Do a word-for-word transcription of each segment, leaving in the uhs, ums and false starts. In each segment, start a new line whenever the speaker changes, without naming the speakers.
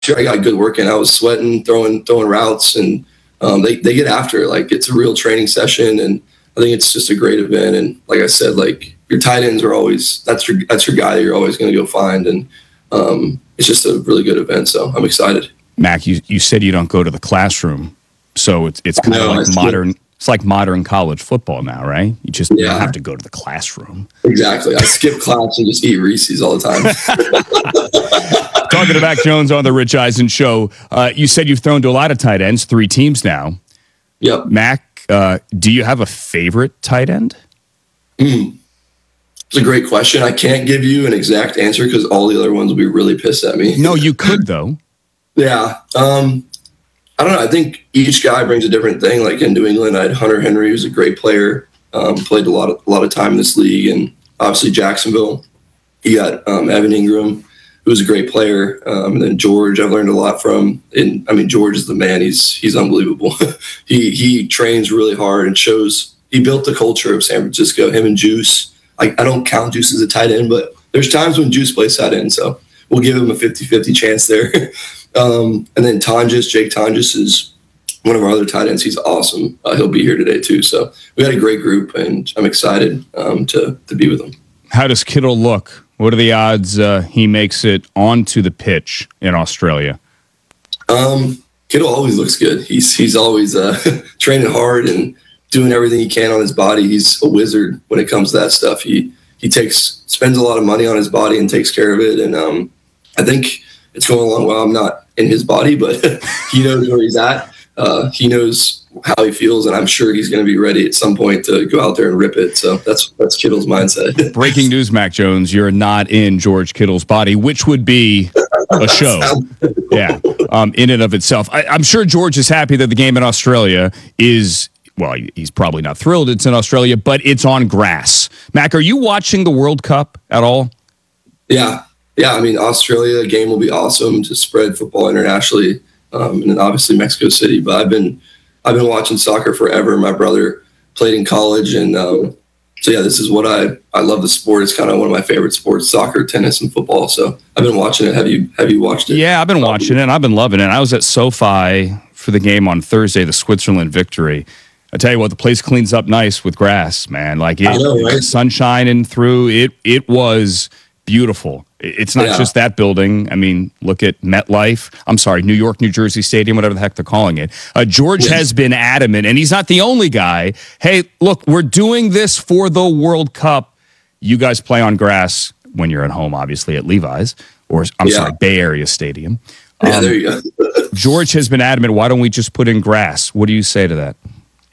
year I got good work in. I was sweating, throwing throwing routes, and um, they they get after it. Like it's a real training session, and I think it's just a great event. And like I said, like your tight ends are always that's your that's your guy that you're always going to go find, and um, it's just a really good event. So I'm excited.
Mac, you, you said you don't go to the classroom, so it's it's kind
No,
of like
I
modern. It's like modern college football now, right? You just you
Yeah.
don't have to go to the classroom.
Exactly. I skip class and just eat Reese's all the time.
Talking to Mac Jones on the Rich Eisen Show, uh, you said you've thrown to a lot of tight ends, three teams now.
Yep.
Mac, uh, do you have a favorite tight end?
Mm. It's a great question. I can't give you an exact answer because all the other ones will be really pissed at me.
No, you could though.
Yeah. Um, I don't know. I think each guy brings a different thing. Like in New England, I had Hunter Henry, who's a great player, um, played a lot of a lot of time in this league, and obviously Jacksonville. You got um, Evan Ingram, who's a great player, um, and then George. I've learned a lot from. And I mean, George is the man. He's he's unbelievable. he he trains really hard and shows. He built the culture of San Francisco. Him and Juice. I, I don't count Juice as a tight end, but there's times when Juice plays tight end, so we'll give him a fifty-fifty chance there. Um, and then Tonjes, Jake Tonjes is one of our other tight ends. He's awesome. Uh, he'll be here today too. So we had a great group, and I'm excited um, to to be with him.
How does Kittle look? What are the odds uh, he makes it onto the pitch in Australia?
Um, Kittle always looks good. He's he's always uh, training hard and doing everything he can on his body. He's a wizard when it comes to that stuff. He he takes spends a lot of money on his body and takes care of it. And um, I think it's going along well. I'm not in his body, but he knows where he's at. Uh, he knows how he feels, and I'm sure he's going to be ready at some point to go out there and rip it. So that's that's Kittle's mindset.
Breaking news, Mac Jones, you're not in George Kittle's body, which would be a show. Yeah, um, in and of itself. I, I'm sure George is happy that the game in Australia is, well, he's probably not thrilled it's in Australia, but it's on grass. Mac, are you watching the World Cup at all?
Yeah. Yeah, I mean, Australia game will be awesome to spread football internationally, um, and then obviously Mexico City. But I've been I've been watching soccer forever. My brother played in college, and um, so yeah, this is what I I love the sport. It's kind of one of my favorite sports: soccer, tennis, and football. So I've been watching it. Have you Have you watched it?
Yeah, I've been watching it. And I've been loving it. I was at SoFi for the game on Thursday, the Switzerland victory. I tell you what, the place cleans up nice with grass, man. Like it,
I know, right?
sun shining through. It it was beautiful. It's not
Yeah.
just that building. I mean, look at MetLife. I'm sorry, New York, New Jersey Stadium, whatever the heck they're calling it. Uh, George
Yes.
has been adamant, and he's not the only guy. Hey, look, we're doing this for the World Cup. You guys play on grass when you're at home, obviously, at Levi's, or I'm
Yeah.
sorry, Bay Area Stadium.
Yeah,
Um,
there you go.
George has been adamant. Why don't we just put in grass? What do you say to that?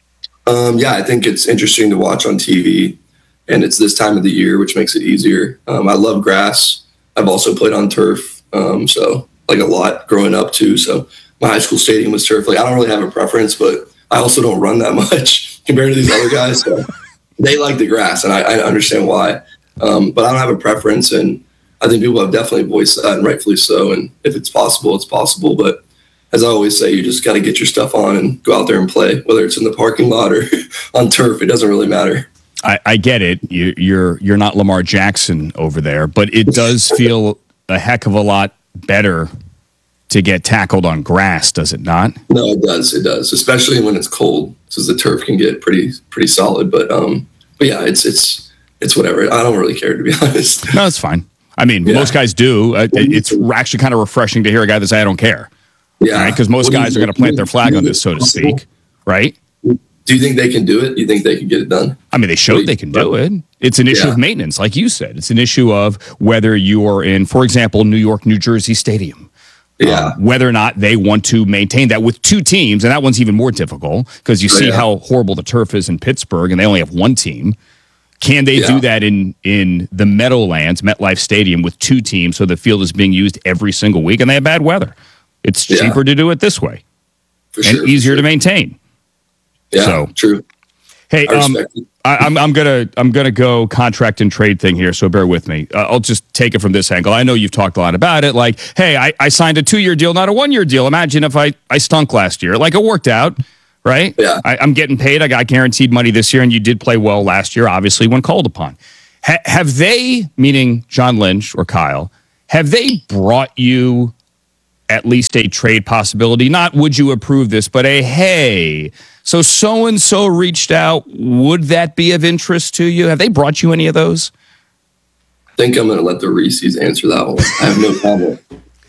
Um, yeah, I think it's interesting to watch on T V, and it's this time of the year, which makes it easier. Um, I love grass. I've also played on turf, um, so like a lot growing up too. So my high school stadium was turf. Like I don't really have a preference, but I also don't run that much compared to these other guys. So they like the grass, and I, I understand why. Um, but I don't have a preference, and I think people have definitely voiced that, and rightfully so. And if it's possible, it's possible. But as I always say, you just got to get your stuff on and go out there and play, whether it's in the parking lot or on turf. It doesn't really matter.
I, I get it. You, you're you're not Lamar Jackson over there, but it does feel a heck of a lot better to get tackled on grass, does it not?
No, it does. It does, especially when it's cold, because the turf can get pretty pretty solid. But um, but yeah, it's it's it's whatever. I don't really care, to be honest.
No, it's fine. I mean,
Yeah.
most guys do. Uh, it- it's actually kind of refreshing to hear a guy that say, "I don't care,"
Yeah,
right? Because most
What do you
guys are going to plant their flag on this, so to speak, right?
Do you think they can do it? Do you think they can get it done?
I mean, they showed they can do it. It's an issue
Yeah.
of maintenance, like you said. It's an issue of whether you are in, for example, New York, New Jersey Stadium.
Yeah,
Um, whether or not they want to maintain that with two teams, and that one's even more difficult because you see
Yeah.
how horrible the turf is in Pittsburgh, and they only have one team. Can they
Yeah.
do that in in the Meadowlands, MetLife Stadium, with two teams, so the field is being used every single week, and they have bad weather? It's
Yeah.
cheaper to do it this way
for
and
sure.
easier
for
to
sure.
maintain.
Yeah,
so-
true.
Hey,
I
um,
respect it.
I, I'm I'm gonna I'm gonna go contract and trade thing here, so bear with me. Uh, I'll just take it from this angle. I know you've talked a lot about it. Like, hey, I, I signed a two year deal, not a one year deal. Imagine if I I stunk last year. Like, it worked out, right?
Yeah.
I, I'm getting paid. I got guaranteed money this year, and you did play well last year, obviously when called upon. Ha- have they, meaning John Lynch or Kyle, have they brought you at least a trade possibility? Not would you approve this, but a hey, so so-and-so reached out. Would that be of interest to you? Have they brought you any of those?
I think I'm going to let the Reese's answer that one. I have no problem.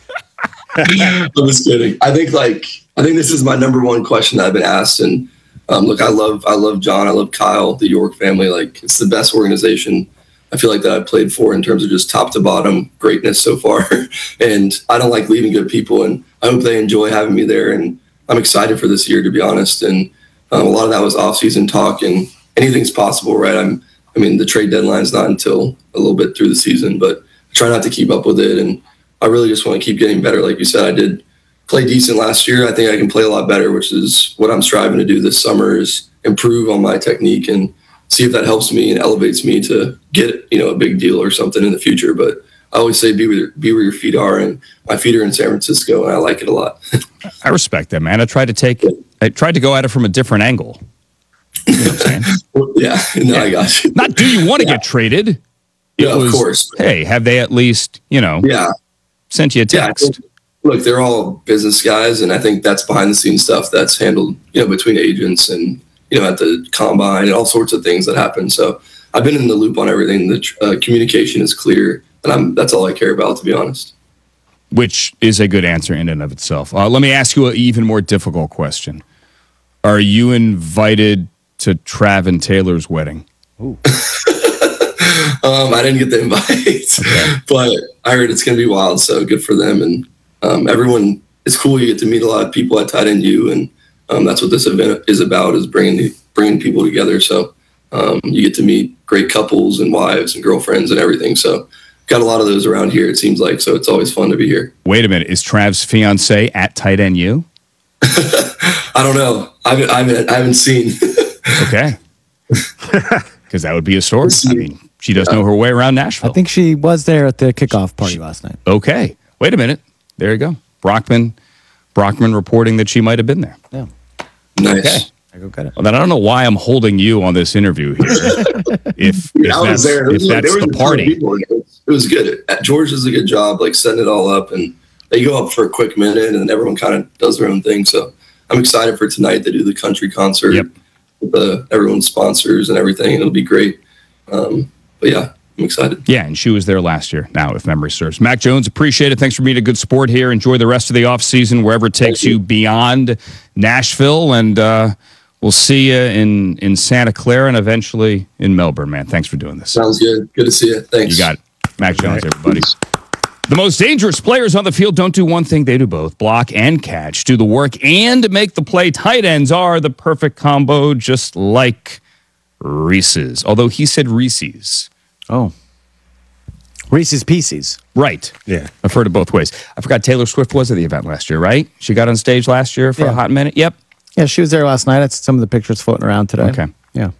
I'm just kidding. I think like I think this is my number one question that I've been asked. And um, look, I love I love John. I love Kyle, the York family. Like it's the best organization I feel like that I've played for in terms of just top to bottom greatness so far. And I don't like leaving good people. And I hope they enjoy having me there. And I'm excited for this year, to be honest. And um, a lot of that was off-season talk, and anything's possible, right? I'm. I mean, the trade deadline's not until a little bit through the season, but I try not to keep up with it. And I really just want to keep getting better. Like you said, I did play decent last year. I think I can play a lot better, which is what I'm striving to do this summer, is improve on my technique and see if that helps me and elevates me to get, you know, a big deal or something in the future. But I always say be where, be where your feet are, and my feet are in San Francisco, and I like it a lot.
I respect that, man. I tried to take I tried to go at it from a different angle. You know what I'm saying?
yeah, no, yeah. I got you.
Not do you want to yeah. get traded? It
yeah,
was,
of course.
Hey, have they at least, you know,
yeah.
sent you a text?
Yeah, look, they're all business guys, and I think that's behind the scenes stuff that's handled, you know, between agents and, you know, at the combine and all sorts of things that happen. So I've been in the loop on everything. The uh, communication is clear, and I'm that's all I care about, to be honest.
Which is a good answer in and of itself. Uh, let me ask you an even more difficult question. Are you invited to Trav and Taylor's wedding?
um, I didn't get the invite, okay. But I heard it's going to be wild, so good for them. And um, everyone, it's cool. You get to meet a lot of people at Tight End U, and um, that's what this event is about, is bringing the, bringing people together. So um, you get to meet great couples and wives and girlfriends and everything. So got a lot of those around here, it seems like. So it's always fun to be here.
Wait a minute. Is Trav's fiance at Tight End U?
I don't know. I haven't, I haven't, I haven't seen.
Okay. Because that would be a story. I mean, she does know her way around Nashville.
I think she was there at the kickoff party she, last night.
Okay. Wait a minute. There you go. Brockman Brockman reporting that she might have been there.
Yeah.
Nice.
Okay.
I go get it.
Well, then I don't know why I'm holding you on this interview here. if, if
I was
that's,
there.
If that's
there was
the party.
It was, it was good. George does a good job, like setting it all up, and they go up for a quick minute, and everyone kind of does their own thing. So I'm excited for tonight. They do the country concert.
Yep.
With the, everyone's sponsors and everything. It'll be great. Um, but yeah, I'm excited.
Yeah, and she was there last year, now, if memory serves. Mac Jones, appreciate it. Thanks for being a good sport here. Enjoy the rest of the offseason, wherever it takes you. you beyond Nashville. And uh, we'll see you in, in Santa Clara and eventually in Melbourne, man. Thanks for doing this.
Sounds good. Good to see you. Thanks.
You got it. Mac Jones, everybody. The most dangerous players on the field don't do one thing, they do both. Block and catch, do the work and make the play. Tight ends are the perfect combo, just like Reese's. Although he said Reese's.
Oh. Reese's Pieces.
Right.
Yeah.
I've heard it both ways. I forgot Taylor Swift was at the event last year, right? She got on stage last year for
yeah.
a hot minute? Yep.
Yeah, she was there last night. That's some of the pictures floating around today.
Okay.
Yeah.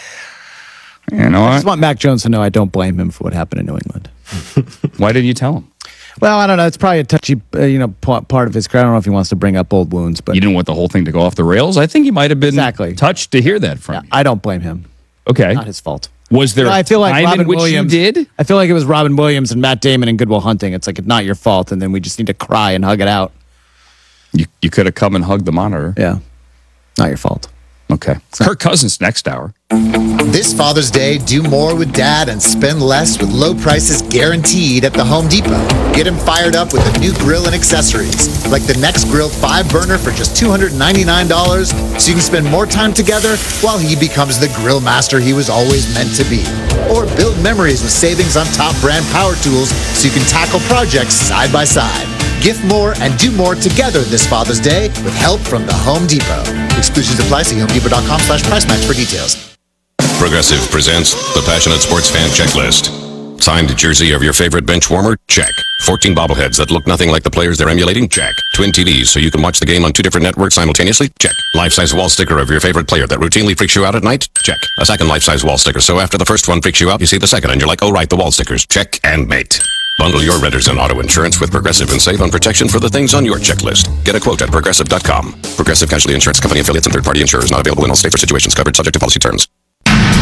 You know,
I just want Mac Jones to know I don't blame him for what happened in New England.
Why didn't you tell him?
Well, I don't know. It's probably a touchy, uh, you know, p- part of his career. I don't know if he wants to bring up old wounds, but
you didn't want the whole thing to go off the rails. I think he might have been
exactly.
touched to hear that from
yeah,
you.
I don't blame him.
Okay,
not his fault.
Was there?
You know, I feel like
time
Robin
in which
Williams
you did.
I feel like it was Robin Williams and Matt Damon in Good Will Hunting. It's like it's not your fault, and then we just need to cry and hug it out.
You you could have come and hugged the monitor.
Yeah, not your fault.
Okay. Kirk Cousins next hour.
This Father's Day, do more with Dad and spend less with low prices guaranteed at the Home Depot. Get him fired up with a new grill and accessories, like the Next Grill five burner for just two hundred ninety-nine dollars, so you can spend more time together while he becomes the grill master he was always meant to be. Or build memories with savings on top brand power tools so you can tackle projects side by side. Gift more and do more together this Father's Day with help from the Home Depot. Exclusions apply. See homedepot.com slash price match for details.
Progressive presents the Passionate Sports Fan Checklist. Signed jersey of your favorite bench warmer? Check. fourteen bobbleheads that look nothing like the players they're emulating? Check. Twin T Vs so you can watch the game on two different networks simultaneously? Check. Life-size wall sticker of your favorite player that routinely freaks you out at night? Check. A second life-size wall sticker so after the first one freaks you out, you see the second and you're like, oh right, the wall stickers. Check and mate. Bundle your renters and auto insurance with Progressive and save on protection for the things on your checklist. Get a quote at Progressive dot com. Progressive Casualty Insurance Company affiliates and third-party insurers not available in all states or situations covered subject to policy terms.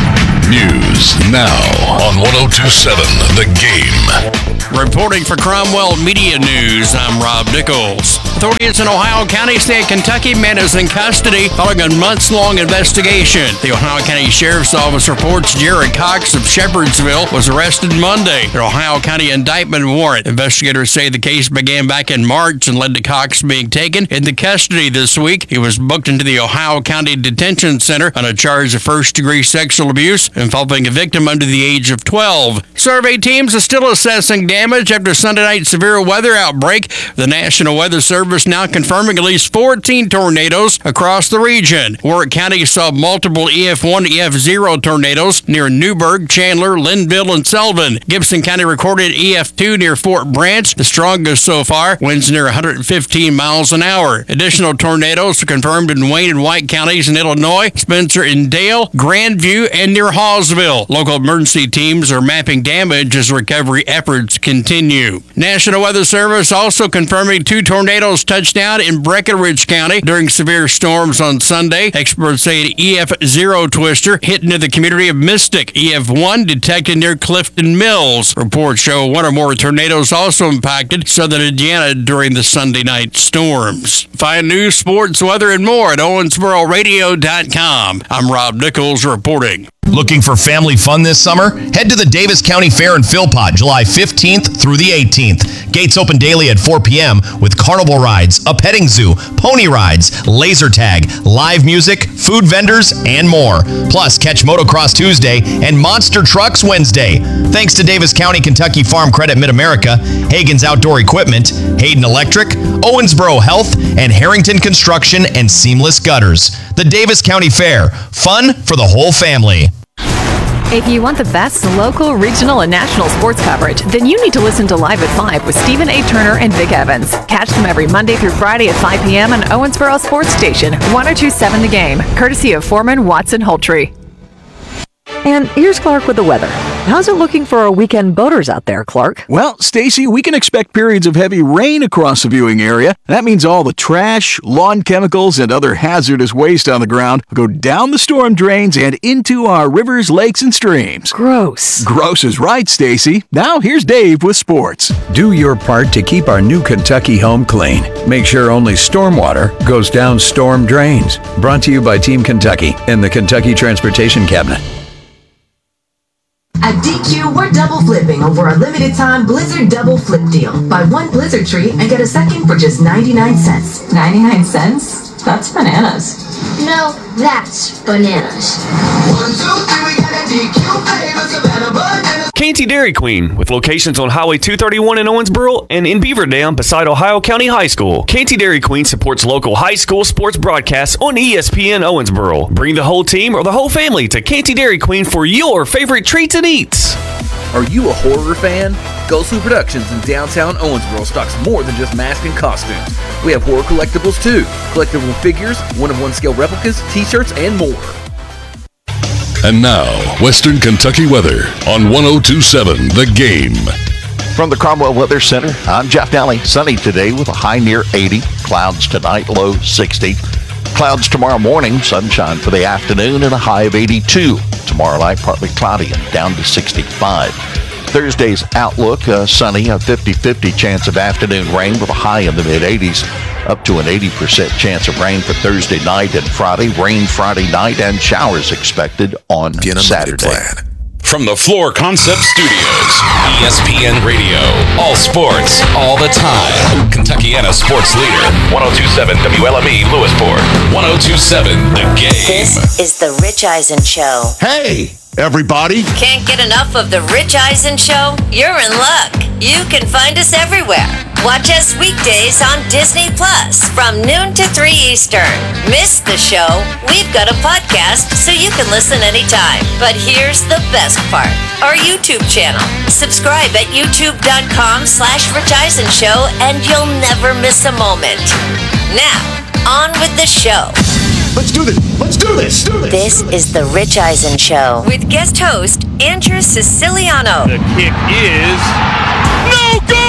News now on one oh two point seven The Game.
Reporting for Cromwell Media News, I'm Rob Nichols. Authorities in Ohio County say a Kentucky man is in custody following a months-long investigation. The Ohio County Sheriff's Office reports Jared Cox of Shepherdsville was arrested Monday. An Ohio County indictment warrant. Investigators say the case began back in March and led to Cox being taken into custody this week. He was booked into the Ohio County Detention Center on a charge of first-degree sexual abuse involving a victim under the age of twelve. Survey teams are still assessing damage after Sunday night's severe weather outbreak. The National Weather Service now confirming at least fourteen tornadoes across the region. Warwick County saw multiple E F one, E F zero tornadoes near Newburgh, Chandler, Linville, and Sullivan. Gibson County recorded E F two near Fort Branch, the strongest so far, winds near one hundred fifteen miles an hour. Additional tornadoes are confirmed in Wayne and White counties in Illinois, Spencer and Dale, Grandview, and near Hallsville. Local emergency teams are mapping damage as recovery efforts continue. National Weather Service also confirming two tornadoes touched down in Breckenridge County during severe storms on Sunday. Experts say an E F zero twister hit into the community of Mystic. E F one detected near Clifton Mills. Reports show one or more tornadoes also impacted southern Indiana during the Sunday night storms. Find news, sports, weather, and more at owensboro radio dot com. I'm Rob Nichols reporting.
Looking for family fun this summer? Head to the Davis County Fair in Philpott, July fifteenth through the eighteenth. Gates open daily at four p.m. with carnival rides, a petting zoo, pony rides, laser tag, live music, food vendors, and more. Plus, catch Motocross Tuesday and Monster Trucks Wednesday. Thanks to Davis County Kentucky Farm Credit Mid-America, Hagen's Outdoor Equipment, Hayden Electric, Owensboro Health, and Harrington Construction and Seamless Gutters. The Davis County Fair. Fun for the whole family.
If you want the best local, regional, and national sports coverage, then you need to listen to Live at five with Stephen A. Turner and Vic Evans. Catch them every Monday through Friday at five p.m. on Owensboro Sports Station, one oh two point seven The Game, courtesy of Foreman, Watson, Holtree. And here's Clark with the weather. How's it looking for our weekend boaters out there, Clark?
Well, Stacy, we can expect periods of heavy rain across the viewing area. That means all the trash, lawn chemicals, and other hazardous waste on the ground will go down the storm drains and into our rivers, lakes, and streams.
Gross.
Gross is right, Stacy. Now here's Dave with sports.
Do your part to keep our new Kentucky home clean. Make sure only stormwater goes down storm drains. Brought to you by Team Kentucky and the Kentucky Transportation Cabinet.
At D Q, we're double flipping over a limited time Blizzard double flip deal. Buy one Blizzard tree and get a second for just ninety-nine cents. ninety-nine cents? That's bananas.
No, that's bananas. One, two, three, we got a D Q flavor, Savannah bananas.
Canty Dairy Queen, with locations on Highway two thirty-one in Owensboro and in Beaverdam beside Ohio County High School. Canty Dairy Queen supports local high school sports broadcasts on E S P N Owensboro. Bring the whole team or the whole family to Canty Dairy Queen for your favorite treats and eats.
Are you a horror fan? Ghostly Productions in downtown Owensboro stocks more than just masks and costumes. We have horror collectibles too. Collectible figures, one-of-one scale replicas, t-shirts, and more.
And now, Western Kentucky weather on one oh two point seven The Game.
From the Cromwell Weather Center, I'm Jeff Daly. Sunny today with a high near eighty. Clouds tonight, low sixty. Clouds tomorrow morning, sunshine for the afternoon, and a high of eighty-two. Tomorrow night, partly cloudy and down to sixty-five. Thursday's outlook, uh, sunny, a fifty-fifty chance of afternoon rain with a high in the mid-eighties. Up to an eighty percent chance of rain for Thursday night and Friday. Rain Friday night and showers expected on Saturday.
Plan. From the Floor Concept Studios, E S P N Radio. All sports, all the time. Kentuckiana sports leader. one oh two point seven W L M E Lewisport. one oh two point seven The Game.
This is the Rich Eisen Show.
Hey, everybody.
Can't get enough of the Rich Eisen Show? You're in luck. You can find us everywhere. Watch us weekdays on Disney Plus from noon to three Eastern. Miss the show? We've got a podcast so you can listen anytime. But here's the best part. Our YouTube channel. Subscribe at youtube.com slash Rich Eisen Show and you'll never miss a moment. Now, on with the show.
Let's do this. Let's do this. Do this.
This is the Rich Eisen Show with guest host Andrew Siciliano.
The kick is no good!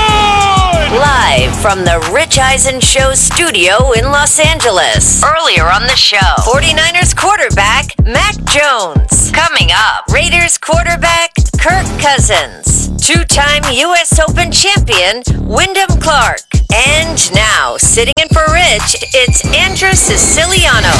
Live from the Rich Eisen Show studio in Los Angeles. Earlier on the show, forty-niners quarterback Mac Jones. Coming up, Raiders quarterback Kirk Cousins, two-time U S Open champion Wyndham Clark, and now sitting in for Rich, it's Andrew Siciliano.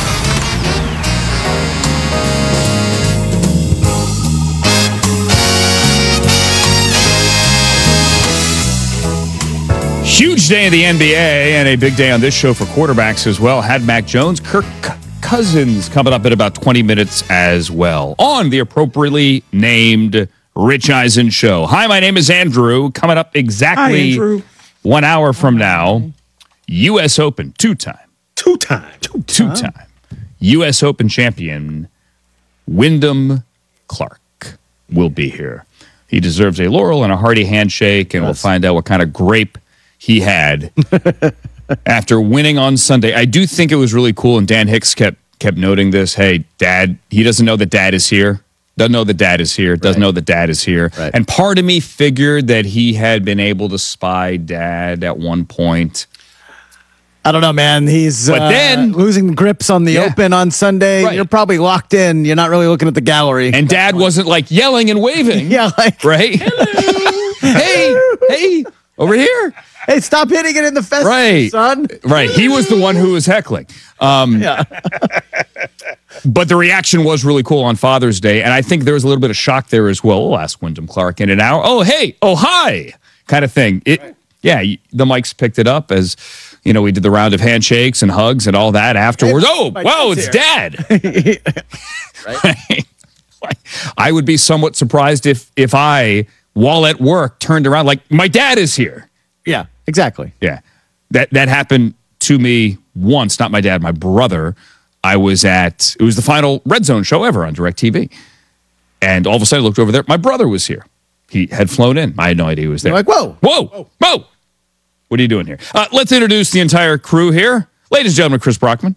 Huge day in the N B A and a big day on this show for quarterbacks as well. Had Mac Jones, Kirk Cousins coming up in about twenty minutes as well on the appropriately named Rich Eisen Show. Hi, my name is Andrew. Coming up exactly
Hi,
one hour from now, U S Open two-time.
Two-time.
Two-time. Two-time. U S Open champion Wyndham Clark will be here. He deserves a laurel and a hearty handshake, and yes. We'll find out what kind of grape he had after winning on Sunday. I do think it was really cool, and Dan Hicks kept kept noting this. Hey, Dad, he doesn't know that Dad is here. Doesn't know that Dad is here. Doesn't right. know that Dad is here. Right. And part of me figured that he had been able to spy Dad at one point.
I don't know, man. He's
but
uh,
then,
losing grips on the yeah. Open on Sunday. Right. You're probably locked in. You're not really looking at the gallery.
And Dad wasn't like yelling and waving.
yeah, like
right. Hello. hey, hey, over here.
Hey, stop hitting it in the fence,
right.
son.
Right. He was the one who was heckling. Um,
yeah.
But the reaction was really cool on Father's Day, and I think there was a little bit of shock there as well. We'll ask Wyndham Clark in an hour. Oh, hey, oh, hi, kind of thing. It, right. Yeah, the mics picked it up as, you know, we did the round of handshakes and hugs and all that afterwards. Hey, oh, wow, it's here. Dad. Right? I would be somewhat surprised if if I, while at work, turned around like, my dad is here.
Yeah, exactly.
Yeah. That that happened to me once, not my dad, my brother. I was at, it was the final Red Zone show ever on DirecTV. And all of a sudden I looked over there. My brother was here. He had flown in. I had no idea he was there.
You're like, whoa.
Whoa. Whoa. Whoa. What are you doing here? Uh, let's introduce the entire crew here. Ladies and gentlemen, Chris Brockman.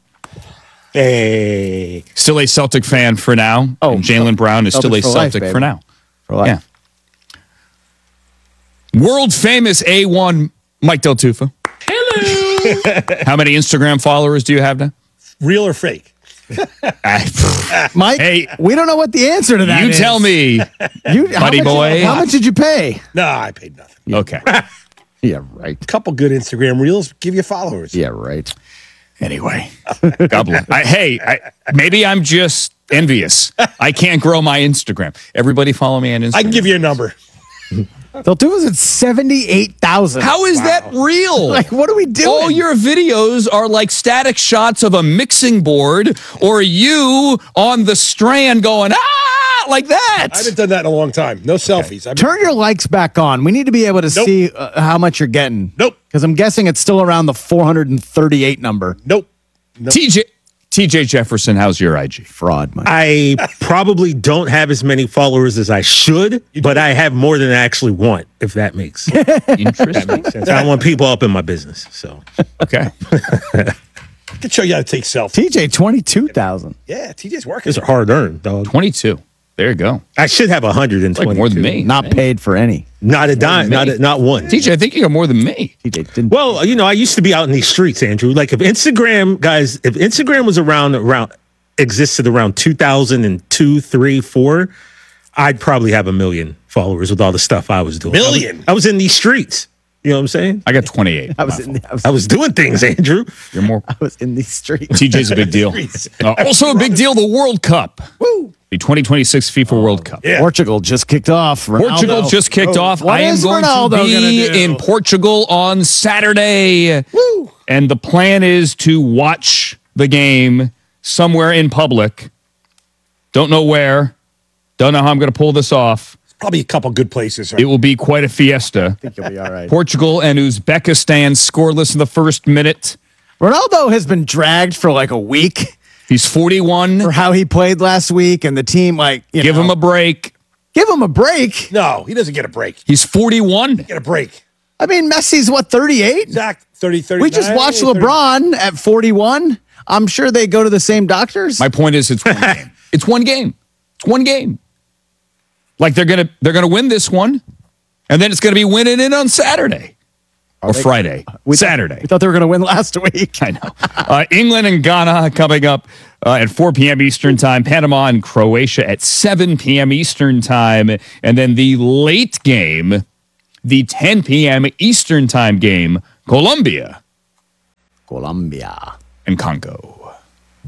Hey.
Still a Celtic fan for now. Oh. And Jaylen Brown is Celtics still a for Celtic life, for now.
For life.
Yeah. World famous A one Mike Del Tufo.
Hello.
How many Instagram followers do you have now?
Real or fake?
Mike, hey, we don't know what the answer to that
you
is.
You tell me,
you,
buddy
much,
boy.
How much did you pay?
No, I paid nothing.
Okay.
Yeah, right.
A couple good Instagram reels give you followers.
Yeah, right.
Anyway, God bless. I, hey, I, maybe I'm just envious. I can't grow my Instagram. Everybody follow me on Instagram.
I can give you a number.
They'll do us at seventy-eight thousand.
How is wow. that real?
Like, what are we doing?
All your videos are like static shots of a mixing board or you on the strand going, ah, like that.
I haven't done that in a long time. No selfies.
Okay. Turn your likes back on. We need to be able to nope. see uh, how much you're getting.
Nope.
Because I'm guessing it's still around the four hundred thirty-eight number.
Nope. nope.
T J T J Jefferson, how's your I G?
Fraud, Mike.
I probably don't have as many followers as I should, but I have more than I actually want, if that makes sense.
Interesting.
That makes sense. I want people up in my business, so.
Okay.
I can show you how to take selfies.
T J, twenty-two thousand.
Yeah, T J's working. These are hard earned, dog.
twenty-two. There you go.
I should have one hundred twenty.
Like more than me.
Not paid for any.
Not a dime. Not a, not one.
T J, I think you got more than me.
T J didn't.
Well, you know, I used to be out in these streets, Andrew. Like if Instagram, guys, if Instagram was around, around existed around two thousand two, three, four, I'd probably have a million followers with all the stuff I was doing.
Million?
I was, I was in these streets. You know what I'm saying?
I got twenty-eight.
I was, in, I was,
I was doing things, Andrew.
You're more.
I was in these streets.
T J's a big deal. Uh, also a big deal, the World Cup.
Woo!
The twenty twenty-six FIFA oh, World Cup.
Yeah. Portugal just kicked off. Ronaldo.
Portugal just kicked oh, off.
What
I am going
Ronaldo
to be in Portugal on Saturday.
Woo!
And the plan is to watch the game somewhere in public. Don't know where. Don't know how I'm going to pull this off.
Probably a couple good places. Right?
It will be quite a fiesta.
I think you'll be all right.
Portugal and Uzbekistan scoreless in the first minute.
Ronaldo has been dragged for like a week.
He's forty-one.
For how he played last week, and the team, like, you
give
know,
him a break.
Give him a break.
No, he doesn't get a break.
He's forty-one.
Get a break.
I mean, Messi's what, thirty-eight?
Exact, thirty, thirty-nine.
We just watched LeBron thirty at forty-one. I'm sure they go to the same doctors.
My point is, it's one game. It's one game. It's one game. Like they're gonna they're gonna win this one, and then it's gonna be winning it on Saturday or they, Friday.
We
Saturday.
Thought, we thought they were gonna win last week.
I know. Uh, England and Ghana coming up uh, at four p.m. Eastern Time. Panama and Croatia at seven p.m. Eastern Time. And then the late game, the ten p.m. Eastern Time game, Colombia.
Colombia.
And Congo.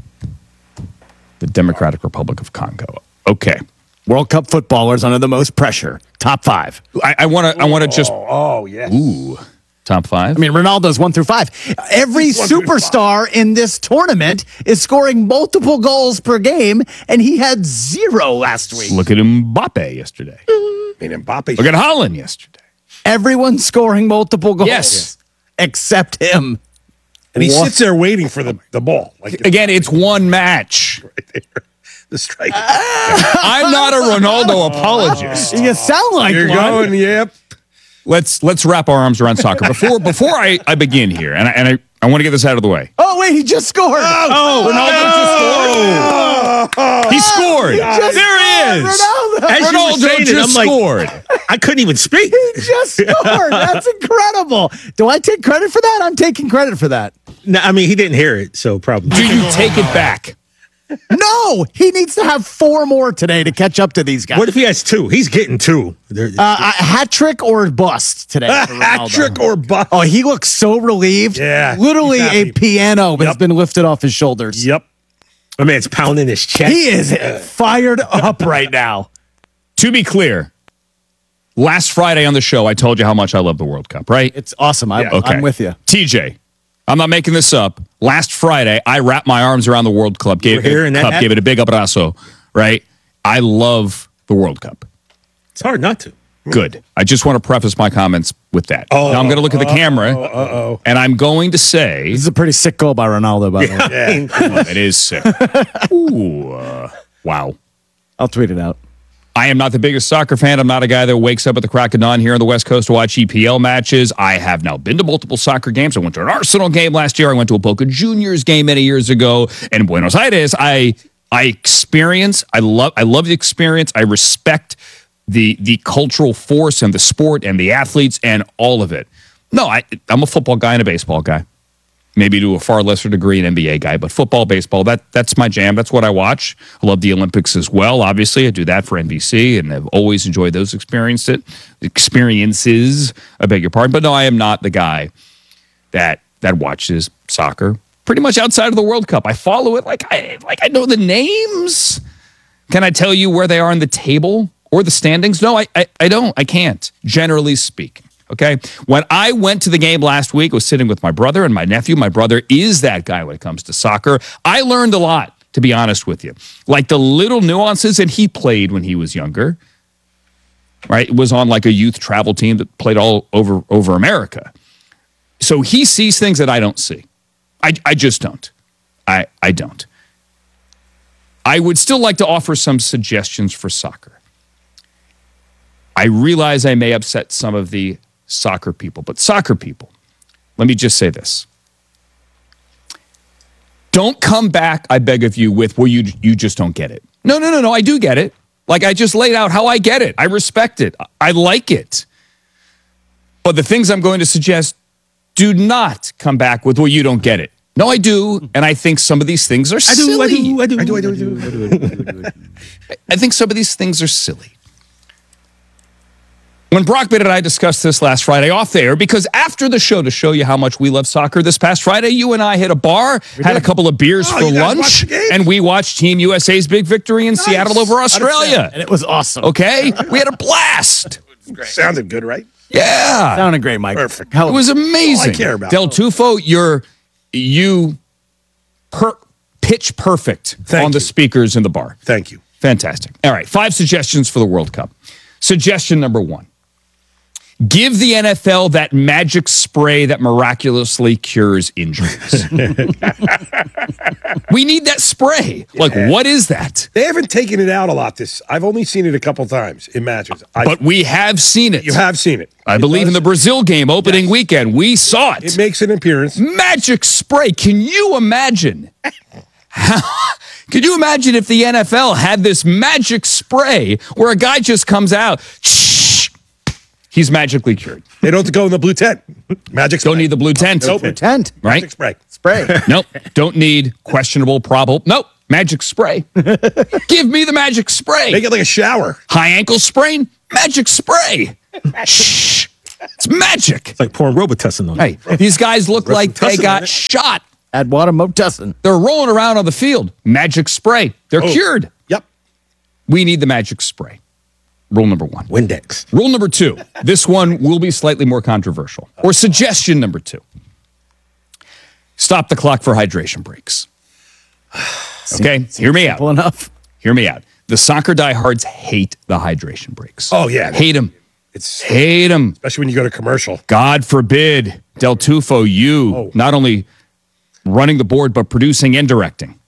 The Democratic Republic of Congo. Okay.
World Cup footballers under the most pressure. Top five.
I want to I want to just...
Oh, yes.
Ooh. Top five?
I mean, Ronaldo's one through five. Every superstar in this tournament is scoring multiple goals per game, and he had zero last week.
Look at Mbappe yesterday.
I mean, Mbappe.
Look at Haaland yesterday.
Everyone's scoring multiple goals.
Yes.
Except him.
And he
What?
sits there waiting for the, the ball. Like
Again, it's one match.
right there. The strike.
I'm not a Ronaldo apologist.
You sound like
You're
one.
going, yep.
Let's let's wrap our arms around soccer. Before before I, I begin here, and I, and I, I want to get this out of the way.
Oh, wait, he just scored.
Oh, Ronaldo just scored. He scored.
He just
there he is.
Ronaldo.
As you were
Ronaldo
saying it,
just
I'm like,
scored.
I couldn't even speak.
He just scored. That's incredible. Do I take credit for that? I'm taking credit for that.
No, I mean, he didn't hear it, so probably.
Do you take it back?
No, he needs to have four more today to catch up to these guys.
What if he has two? He's getting two.
Uh, a hat trick or bust today? for
Hat
Ronaldo.
trick or bust?
Oh, he looks so relieved.
Yeah,
Literally
he's
a
happy.
piano has
Yep.
been lifted off his shoulders.
Yep. My man's pounding his chest.
He is fired up right now.
To be clear, last Friday on the show, I told you how much I love the World Cup, right?
It's awesome. I,
Okay.
I'm with you.
T J, I'm not making this up. Last Friday, I wrapped my arms around the World Cup, gave,
We're hearing that
Cup,
happen.
gave it a big abrazo, right? I love the World Cup.
It's hard not to.
Good. I just want to preface my comments with that.
Oh,
now I'm going to look at the
uh-oh,
camera,
uh-oh.
and I'm going to say...
This is a pretty sick goal by Ronaldo, by the way.
Yeah.
Oh, it is sick. Ooh, uh, wow.
I'll tweet it out.
I am not the biggest soccer fan. I'm not a guy that wakes up at the crack of dawn here on the West Coast to watch E P L matches. I have now been to multiple soccer games. I went to an Arsenal game last year. I went to a Boca Juniors game many years ago. And in Buenos Aires, I I experience, I love I love the experience. I respect the the cultural force and the sport and the athletes and all of it. No, I, I'm a football guy and a baseball guy. Maybe to a far lesser degree an N B A guy, but football, baseball, that that's my jam. That's what I watch. I love the Olympics as well. Obviously, I do that for N B C, and I've always enjoyed those experienced it, experiences. I beg your pardon, but no, I am not the guy that that watches soccer pretty much outside of the World Cup. I follow it like I like I know the names. Can I tell you where they are in the table or the standings? No, I I, I don't. I can't. Generally speaking. Okay. When I went to the game last week, I was sitting with my brother and my nephew. My brother is that guy when it comes to soccer. I learned a lot, to be honest with you. Like the little nuances, and he played when he was younger. Right? It was on like a youth travel team that played all over over America. So he sees things that I don't see. I, I just don't. I, I don't. I would still like to offer some suggestions for soccer. I realize I may upset some of the soccer people, but soccer people, let me just say this. Don't come back, I beg of you, with, well, you, you just don't get it. No, no, no, no, I do get it. Like I just laid out how I get it. I respect it. I like it. But the things I'm going to suggest, do not come back with, well, you don't get it. No, I do, and I think some of these things are
I do,
silly.
I do, I do, I do, I do, I do, I do, I do, I do, I do.
I think some of these things are silly. When Brockman and I discussed this last Friday off there, because after the show, to show you how much we love soccer, this past Friday, you and I hit a bar, had a couple of beers
Oh,
for
you guys watched
lunch,
the game?
and we watched Team U S A's big victory in Seattle over Australia.
And it was awesome.
Okay? We had a blast.
Sounded good, right?
Yeah.
Sounded great, Mike.
Perfect.
It was amazing.
All I care about.
Del Tufo, you're you per, pitch perfect
Thank
on the
you.
speakers in the bar.
Thank you.
Fantastic. All right, five suggestions for the World Cup. Suggestion number one. Give the N F L that magic spray that miraculously cures injuries. We need that spray. Like, what is that?
They haven't taken it out a lot. This I've only seen it a couple times in matches. I,
But we have seen it.
you have seen it.
I
It
believe
does-
in the Brazil game opening
Yes.
weekend. We saw it.
It makes an appearance.
Magic spray. Can you imagine? How, can you imagine if the N F L had this magic spray where a guy just comes out, shh, he's magically cured.
They don't have to go in the blue tent. Magic spray.
Don't need the blue tent.
Nope.
Tent.
Right?
Magic spray.
Spray.
Nope. Don't need questionable probable. Nope. Magic spray. Give me the magic spray.
Make it like a shower.
High ankle sprain? Magic spray. Shh. It's magic.
It's like pouring Robitussin on it.
Hey, these guys look like they got shot.
Add water, Motussin.
They're rolling around on the field. Magic spray. They're
Oh.
cured.
Yep.
We need the magic spray. Rule number one.
Windex.
Rule number two. This one will be slightly more controversial. Or suggestion number two. Stop the clock for hydration breaks. Okay, hear me out.
Simple enough.
Hear me out. The soccer diehards hate the hydration breaks.
Oh, yeah.
Hate them.
It's
Hate them.
especially when you go to commercial.
God forbid, Del Tufo, you
Oh.
not only running the board, but producing and directing.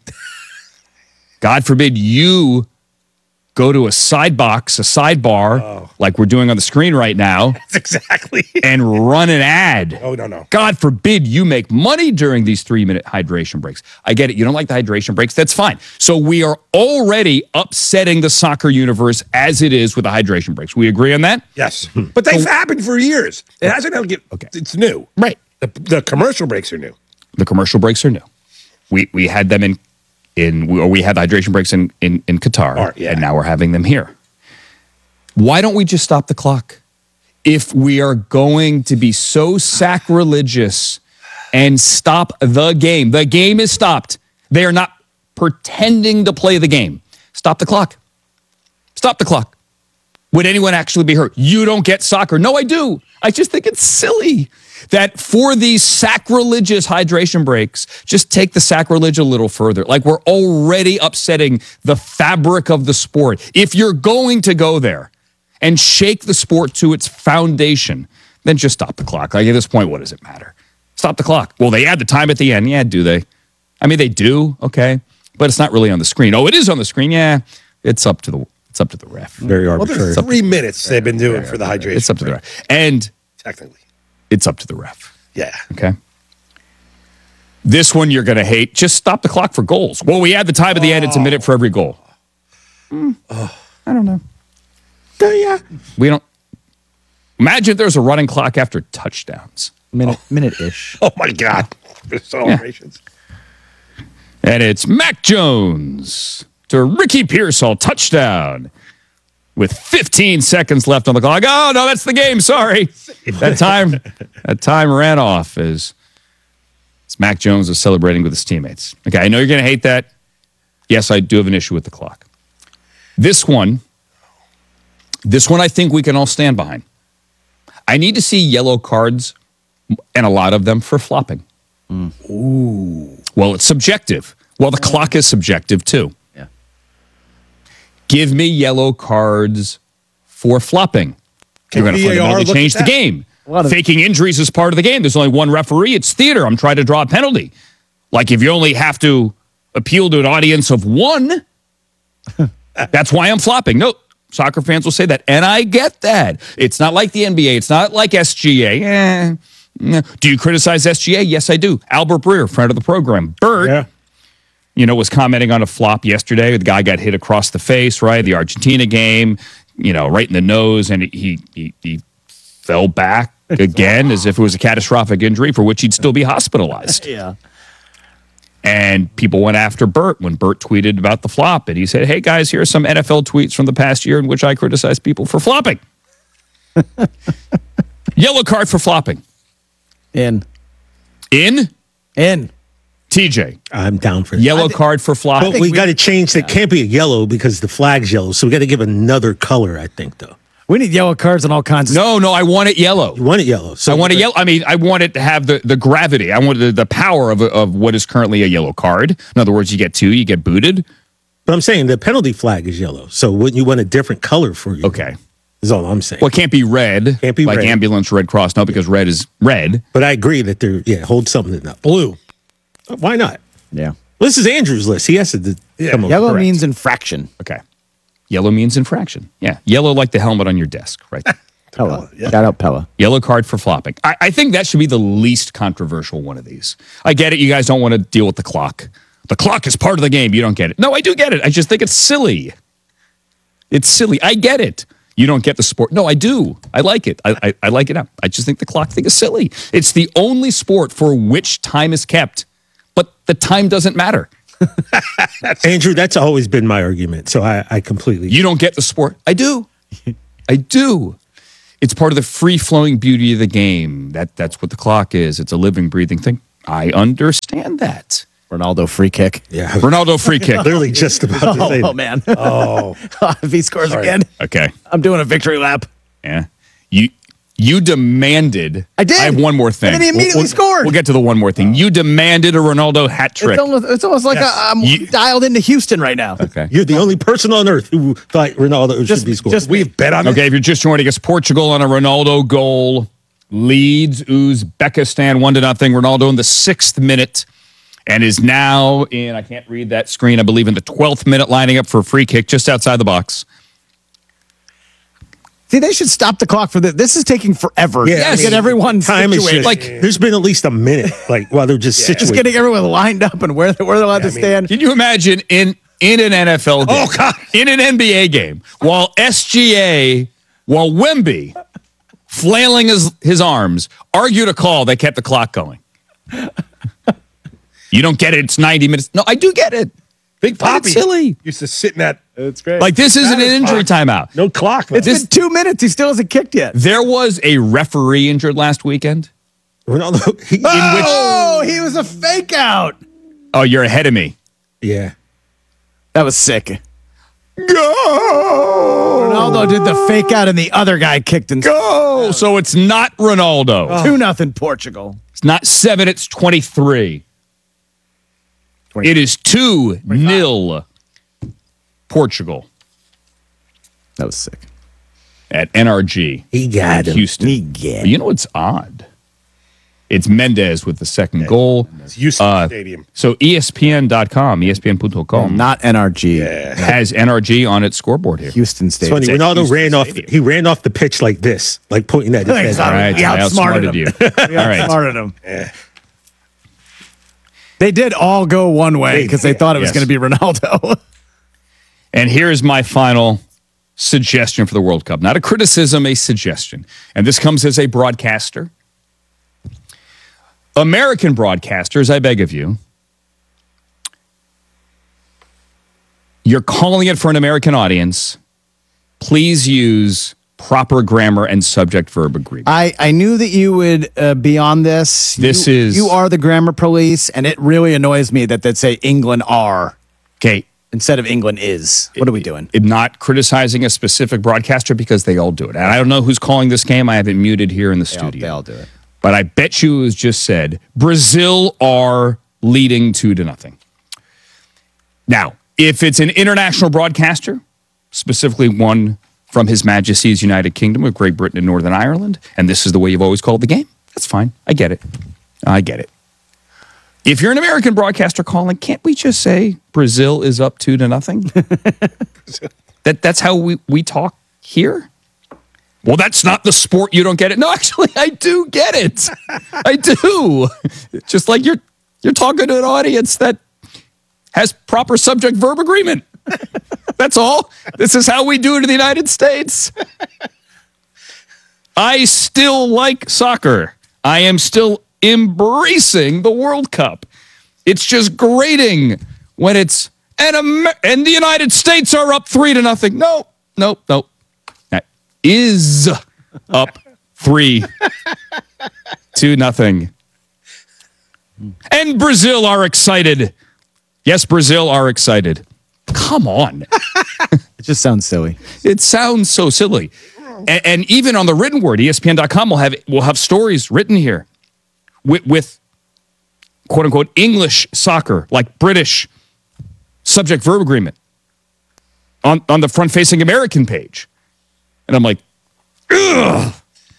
God forbid you go to a side box, a sidebar,
Oh.
like we're doing on the screen right now,
That's exactly.
and run an ad.
Oh, no, no.
God forbid you make money during these three minute hydration breaks. I get it. You don't like the hydration breaks. That's fine. So we are already upsetting the soccer universe as it is with the hydration breaks. We agree on that?
Yes. But they've happened for years. It hasn't happened. Okay. It's new.
Right.
The, the commercial breaks are new.
The commercial breaks are new. We we had them in in or we had the hydration breaks in in, in Qatar,
Or- yeah.
and now we're having them here. Why don't we just stop the clock? If we are going to be so sacrilegious and stop the game, the game is stopped. They are not pretending to play the game. Stop the clock. Stop the clock. Would anyone actually be hurt? You don't get soccer. No, I do. I just think it's silly that for these sacrilegious hydration breaks, just take the sacrilege a little further. Like we're already upsetting the fabric of the sport. If you're going to go there and shake the sport to its foundation, then just stop the clock. Like at this point, what does it matter? Stop the clock. Well, they add the time at the end. Yeah, do they? I mean, they do. Okay. But it's not really on the screen. Oh, it is on the screen. Yeah. It's up to the It's up to the ref.
Very
Well,
arbitrary.
there's three minutes they've been doing for the hydration.
It's up to the
break,
ref. And
technically.
it's up to the ref.
Yeah.
Okay. This one you're going to hate. Just stop the clock for goals. Well, we add the time at the end. It's a minute for every goal. Mm, I don't know.
Yeah.
We don't. Imagine if there's a running clock after touchdowns.
Minute, minute-ish.
Oh, my God. For celebrations.
And it's Mac Jones to Ricky Pearsall, touchdown. With fifteen seconds left on the clock. Oh, no, that's the game. Sorry. That time, that time ran off as, as Mac Jones was celebrating with his teammates. Okay, I know you're going to hate that. Yes, I do have an issue with the clock. This one, this one I think we can all stand behind. I need to see yellow cards, and a lot of them for flopping.
Mm.
Ooh. Well, it's subjective. Well, the clock is subjective too.
Yeah.
Give me yellow cards for flopping.
Can
You're going to
V A R
fundamentally
look
change
at
the
that?
game.
A lot of-
Faking injuries is part of the game. There's only one referee. It's theater. I'm trying to draw a penalty. Like if you only have to appeal to an audience of one, that's why I'm flopping. No, soccer fans will say that. And I get that. It's not like the N B A. It's not like S G A. Eh, no. Do you criticize S G A? Yes, I do. Albert Breer, friend of the program. Bert,
Yeah.
you know, was commenting on a flop yesterday. The guy got hit across the face, right? The Argentina game, you know, right in the nose, and he he, he fell back again as if it was a catastrophic injury for which he'd still be hospitalized.
Yeah.
And people went after Bert when Bert tweeted about the flop. And he said, hey, guys, here are some N F L tweets from the past year in which I criticized people for flopping. Yellow card for flopping.
In.
In?
In.
T J.
I'm down for that.
Yellow card for flopping.
But we, got to change. It can't be a yellow because the flag's yellow. So we got to give another color, I think, though.
We need yellow cards and all kinds of
No, no, I want it yellow.
You want it yellow. So
I want it yellow. I mean, I want it to have the, the gravity. I want the, the power of, of what is currently a yellow card. In other words, you get two, you get booted.
But I'm saying the penalty flag is yellow. So wouldn't you want a different color for you?
Okay.
Is all I'm saying.
Well, it can't be red.
Can't be
like
red.
ambulance, Red Cross. No, because red is red.
But I agree that they're, yeah, hold something up. Blue. Why not?
Yeah.
This is Andrew's list. He has to d- come up
Yellow
correct.
means infraction.
Okay. Yellow means infraction. Yeah. Yellow like the helmet on your desk, right?
Pella. Shout out Pella.
Yellow card for flopping. I, I think that should be the least controversial one of these. I get it. You guys don't want to deal with the clock. The clock is part of the game. You don't get it. No, I do get it. I just think it's silly. It's silly. I get it. You don't get the sport. No, I do. I like it. I, I, I like it. I just think the clock thing is silly. It's the only sport for which time is kept, but the time doesn't matter.
Andrew, that's always been my argument. So I, I completely.
You don't get the sport. I do. I do. It's part of the free-flowing beauty of the game. That That's what the clock is. It's a living, breathing thing. I understand that.
Ronaldo free kick.
Yeah.
Ronaldo free kick.
Literally just about to
oh,
say
oh,
that.
man.
Oh.
if he scores
Sorry.
again,
Okay.
I'm doing a victory lap.
Yeah. You you demanded.
I did.
I have one more thing.
And then he immediately
we'll,
scored.
We'll get to the one more thing. You demanded a Ronaldo hat trick.
It's almost, it's almost like
Yes.
a, I'm
You-
dialed into Houston right now.
Okay.
You're the only person on earth who thought Ronaldo
Just-
should be scored.
just-
We've bet on
Okay, if you're just joining us, Portugal on a Ronaldo goal leads Uzbekistan one to nothing. Ronaldo in the sixth minute and is now in, I can't read that screen, I believe in the twelfth minute, lining up for a free kick just outside the box.
See, they should stop the clock for this. This is taking forever.
Yeah,
to
I
get
mean,
everyone
time is
situated.
just,
Like-
like there's been at least a minute, like while they're just
Just
situated.
getting everyone lined up and where, they, where they're allowed to stand.
Can you imagine in, in an N F L game,
Oh, God.
in an N B A game, while S G A, while Wemby, flailing his, his arms, argued a call that kept the clock going? You don't get it. It's ninety minutes. No, I do get it.
Big
But it's
Poppy
silly.
used to sit in that.
It's great.
Like, this isn't
That
an
is
injury
fine.
timeout.
No clock.
It's
This-
been two minutes. He still hasn't kicked yet.
There was a referee injured last weekend.
Ronaldo, he,
Oh, he was a fake out.
Oh, you're ahead of me.
yeah.
That was sick.
Go!
Ronaldo did the fake out and the other guy kicked and
Go! So it's not Ronaldo.
two nothing Portugal.
It's not seven, it's twenty-three. It is two nil Portugal
That was sick.
at N R G.
He got him.
Houston.
He get.
But you know what's odd? It's Mendez with the second goal.
It's Houston
Uh,
Stadium.
So E S P N dot com, E S P N dot com,
Not N R G.
has N R G on its scoreboard here.
Houston
It's
Stadium.
funny.
It's at
Ronaldo
Houston
ran off.
Stadium.
He ran off the pitch like this, like pointing at his head.
Exactly.
All right,
He
I
outsmarted
outsmarted
him.
you.
He
All right.
outsmarted him. They did all go one way
They
because they
did,
thought it was
yes.
going to be Ronaldo.
And here's my final suggestion for the World Cup. Not a criticism, a suggestion. And this comes as a broadcaster. American broadcasters, I beg of you, you're calling it for an American audience. Please use proper grammar and subject verb agreement.
I, I knew that you would uh, be on this.
This
You-
is-
You are the grammar police, and it really annoys me that they say England are
Okay.
instead of England is. What are we doing?
It- not criticizing a specific broadcaster because they all do it. And I don't know who's calling this game. I have it muted here in the
They all,
studio.
they all do it.
But I bet you it was just said Brazil are leading two to nothing. Now, if it's an international broadcaster, specifically one from His Majesty's United Kingdom of Great Britain and Northern Ireland, and this is the way you've always called the game, that's fine. I get it. I get it. If you're an American broadcaster calling, can't we just say Brazil is up two to nothing? that that's how we, we talk here? Well, that's not the sport. You don't get it. No, actually, I do get it. I do. Just like you're you're talking to an audience that has proper subject verb agreement. That's all. This is how we do it in the United States. I still like soccer. I am still embracing the World Cup. It's just grating when it's and Amer- and the United States are up three to nothing. No, no, no. That is up three to nothing. And Brazil are excited. Yes, Brazil are excited. Come on.
It just sounds silly.
It sounds so silly. And, and even on the written word, E S P N dot com will have will have stories written here with, with quote unquote English soccer, like British subject verb agreement on, on the front facing American page. And I'm like, ugh.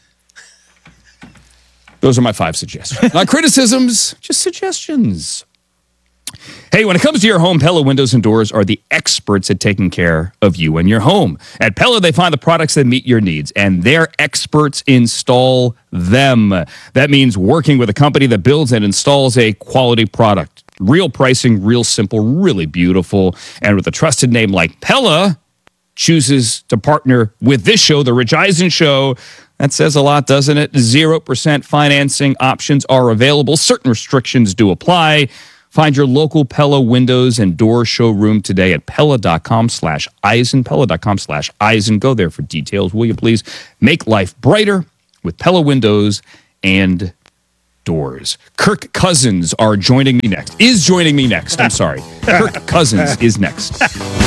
Those are my five suggestions. Not criticisms, just suggestions. Hey, when it comes to your home, Pella Windows and Doors are the experts at taking care of you and your home. At Pella, they find the products that meet your needs, and their experts install them. That means working with a company that builds and installs a quality product. Real pricing, real simple, really beautiful. And with a trusted name like Pella, chooses to partner with this show, The Rich Eisen Show. That says a lot, doesn't it? zero percent financing options are available. Certain restrictions do apply. Find your local Pella windows and door showroom today at Pella.com slash Eisen. Pella.com slash Eisen. Go there for details, will you please? Make life brighter with Pella windows and doors. Kirk Cousins are joining me next. Is joining me next. I'm sorry. Kirk Cousins is next.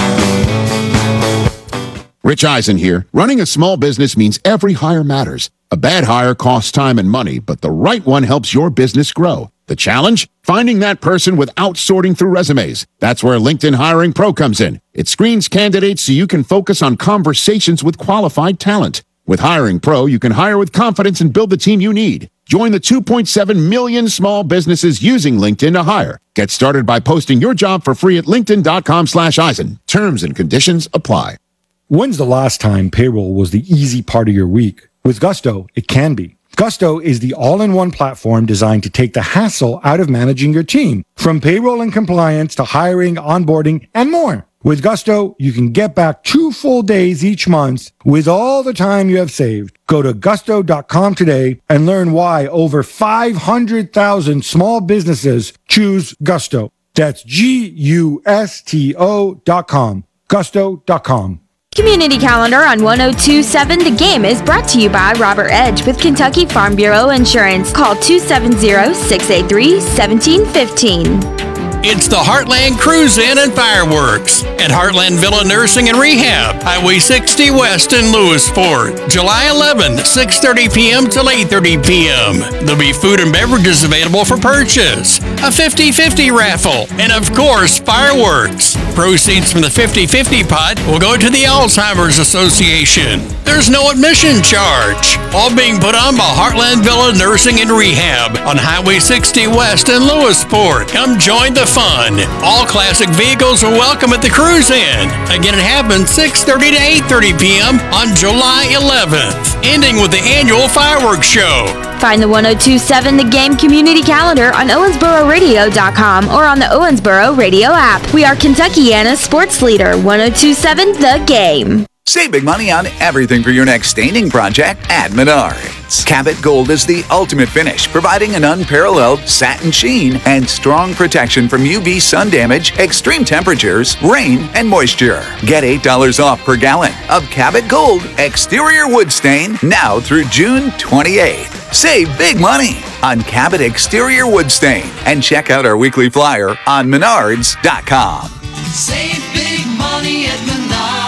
Rich Eisen here. Running a small business means every hire matters. A bad hire costs time and money, but the right one helps your business grow. The challenge? Finding that person without sorting through resumes. That's where LinkedIn Hiring Pro comes in. It screens candidates so you can focus on conversations with qualified talent. With Hiring Pro, you can hire with confidence and build the team you need. Join the two point seven million small businesses using LinkedIn to hire. Get started by posting your job for free at linkedin.com slash Eisen. Terms and conditions apply.
When's the last time payroll was the easy part of your week? With Gusto, it can be. Gusto is the all-in-one platform designed to take the hassle out of managing your team, from payroll and compliance to hiring, onboarding, and more. With Gusto, you can get back two full days each month with all the time you have saved. Go to gusto dot com today and learn why over five hundred thousand small businesses choose Gusto. That's G U S T O dot com. gusto dot com.
Community Calendar on one oh two point seven The Game is brought to you by Robert Edge with Kentucky Farm Bureau Insurance. Call two seven zero, six eight three, one seven one five.
It's the Heartland Cruise In and Fireworks at Heartland Villa Nursing and Rehab, Highway sixty West in Lewisport, July eleventh, six thirty p.m. till eight thirty p.m. There'll be food and beverages available for purchase, a fifty-fifty raffle, and of course, fireworks. Proceeds from the fifty-fifty pot will go to the Alzheimer's Association. There's no admission charge. All being put on by Heartland Villa Nursing and Rehab on Highway sixty West in Lewisport. Come join the fun. All classic vehicles are welcome at the Cruise In. Again, it happens six thirty to eight thirty p.m. on July eleventh, ending with the annual fireworks show.
Find the one oh two point seven The Game Community Calendar on owensboro radio dot com or on the Owensboro Radio app. We are Kentuckiana's sports leader, one oh two point seven The Game.
Save big money on everything for your next staining project at Menards. Cabot Gold is the ultimate finish, providing an unparalleled satin sheen and strong protection from U V sun damage, extreme temperatures, rain, and moisture. Get eight dollars off per gallon of Cabot Gold exterior wood stain now through June twenty-eighth. Save big money on Cabot exterior wood stain and check out our weekly flyer on menards dot com.
Save big money at Menards.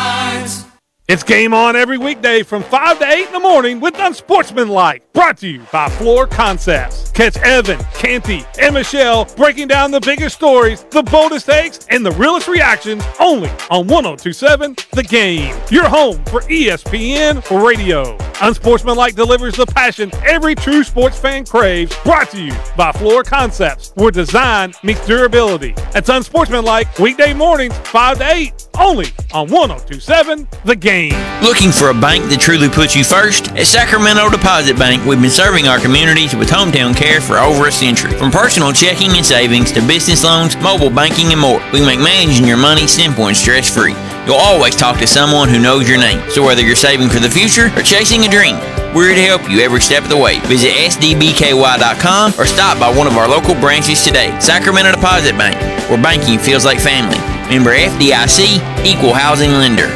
It's Game On every weekday from five to eight in the morning with Unsportsmanlike. Brought to you by Floor Concepts. Catch Evan, Canty, and Michelle breaking down the biggest stories, the boldest takes, and the realest reactions only on one oh two point seven The Game. Your home for E S P N Radio. Unsportsmanlike delivers the passion every true sports fan craves. Brought to you by Floor Concepts, where design meets durability. That's Unsportsmanlike weekday mornings five to eight only on one oh two point seven The Game.
Looking for a bank that truly puts you first? At Sacramento Deposit Bank, we've been serving our communities with hometown care for over a century. From personal checking and savings to business loans, mobile banking, and more, we make managing your money simple and stress-free. You'll always talk to someone who knows your name. So whether you're saving for the future or chasing a dream, we're here to help you every step of the way. Visit S D B K Y dot com or stop by one of our local branches today. Sacramento Deposit Bank, where banking feels like family. Member F D I C, Equal Housing Lender.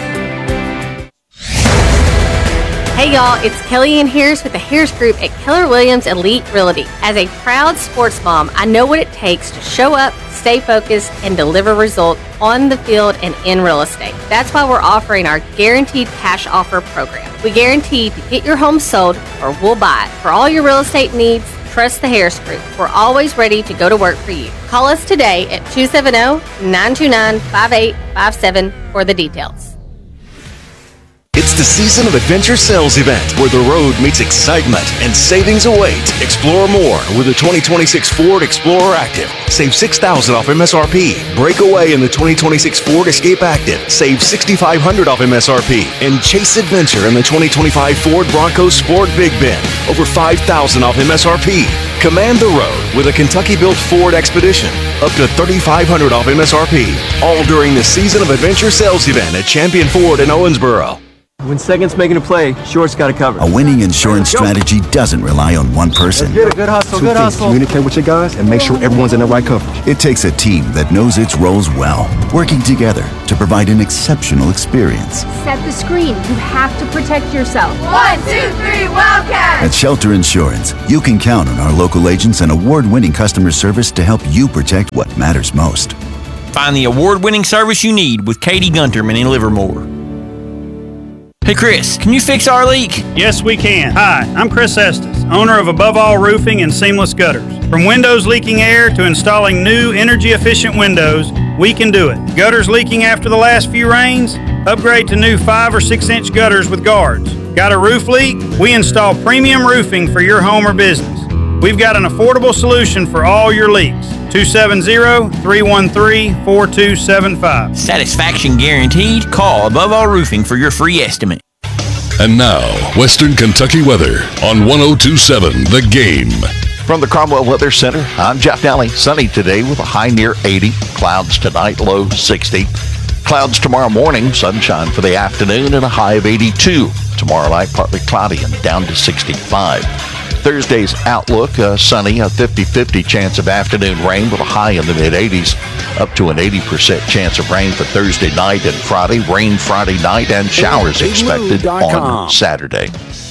Hey y'all, it's Kellyanne Harris with the Harris Group at Keller Williams Elite Realty. As a proud sports mom, I know what it takes to show up, stay focused, and deliver results on the field and in real estate. That's why we're offering our Guaranteed Cash Offer program. We guarantee to get your home sold or we'll buy it. For all your real estate needs, trust the Harris Group. We're always ready to go to work for you. Call us today at two seven zero, nine two nine, five eight five seven for the details.
It's the season of adventure sales event where the road meets excitement and savings await. Explore more with the twenty twenty-six Ford Explorer Active. Save six thousand dollars off M S R P. Break away in the twenty twenty-six Ford Escape Active. Save six thousand five hundred dollars off M S R P. And chase adventure in the twenty twenty-five Ford Bronco Sport Big Bend. Over five thousand dollars off M S R P. Command the road with a Kentucky-built Ford Expedition. Up to three thousand five hundred dollars off M S R P. All during the season of adventure sales event at Champion Ford in Owensboro.
When second's making a play, short's got to cover.
A winning insurance strategy doesn't rely on one person.
Good, good hustle,
Two
good
things.
hustle.
Communicate with your guys and make sure everyone's in the right coverage. It takes a team that knows its roles well, working together to provide an exceptional experience.
Set the screen. You have to protect yourself. One, two, three, Wildcat!
At Shelter Insurance, you can count on our local agents and award-winning customer service to help you protect what matters most.
Find the award-winning service you need with Katie Gunterman in Livermore. Hey Chris, can you fix our leak?
Yes, we can. Hi, I'm Chris Estes, owner of Above All Roofing and Seamless Gutters. From windows leaking air to installing new energy-efficient windows, we can do it. Gutters leaking after the last few rains? Upgrade to new five or six inch gutters with guards. Got a roof leak? We install premium roofing for your home or business. We've got an affordable solution for all your leaks. two seven zero, three one three, four two seven five.
Satisfaction guaranteed. Call Above All Roofing for your free estimate.
And now, Western Kentucky weather on one oh two point seven The Game.
From the Cromwell Weather Center, I'm Jeff Daly. Sunny today with a high near eighty. Clouds tonight, low sixty. Clouds tomorrow morning, sunshine for the afternoon, and a high of eighty-two. Tomorrow night, partly cloudy and down to sixty-five. Thursday's outlook, uh, sunny, a fifty-fifty chance of afternoon rain with a high in the mid-eighties, up to an eighty percent chance of rain for Thursday night and Friday, rain Friday night, and showers expected on Saturday.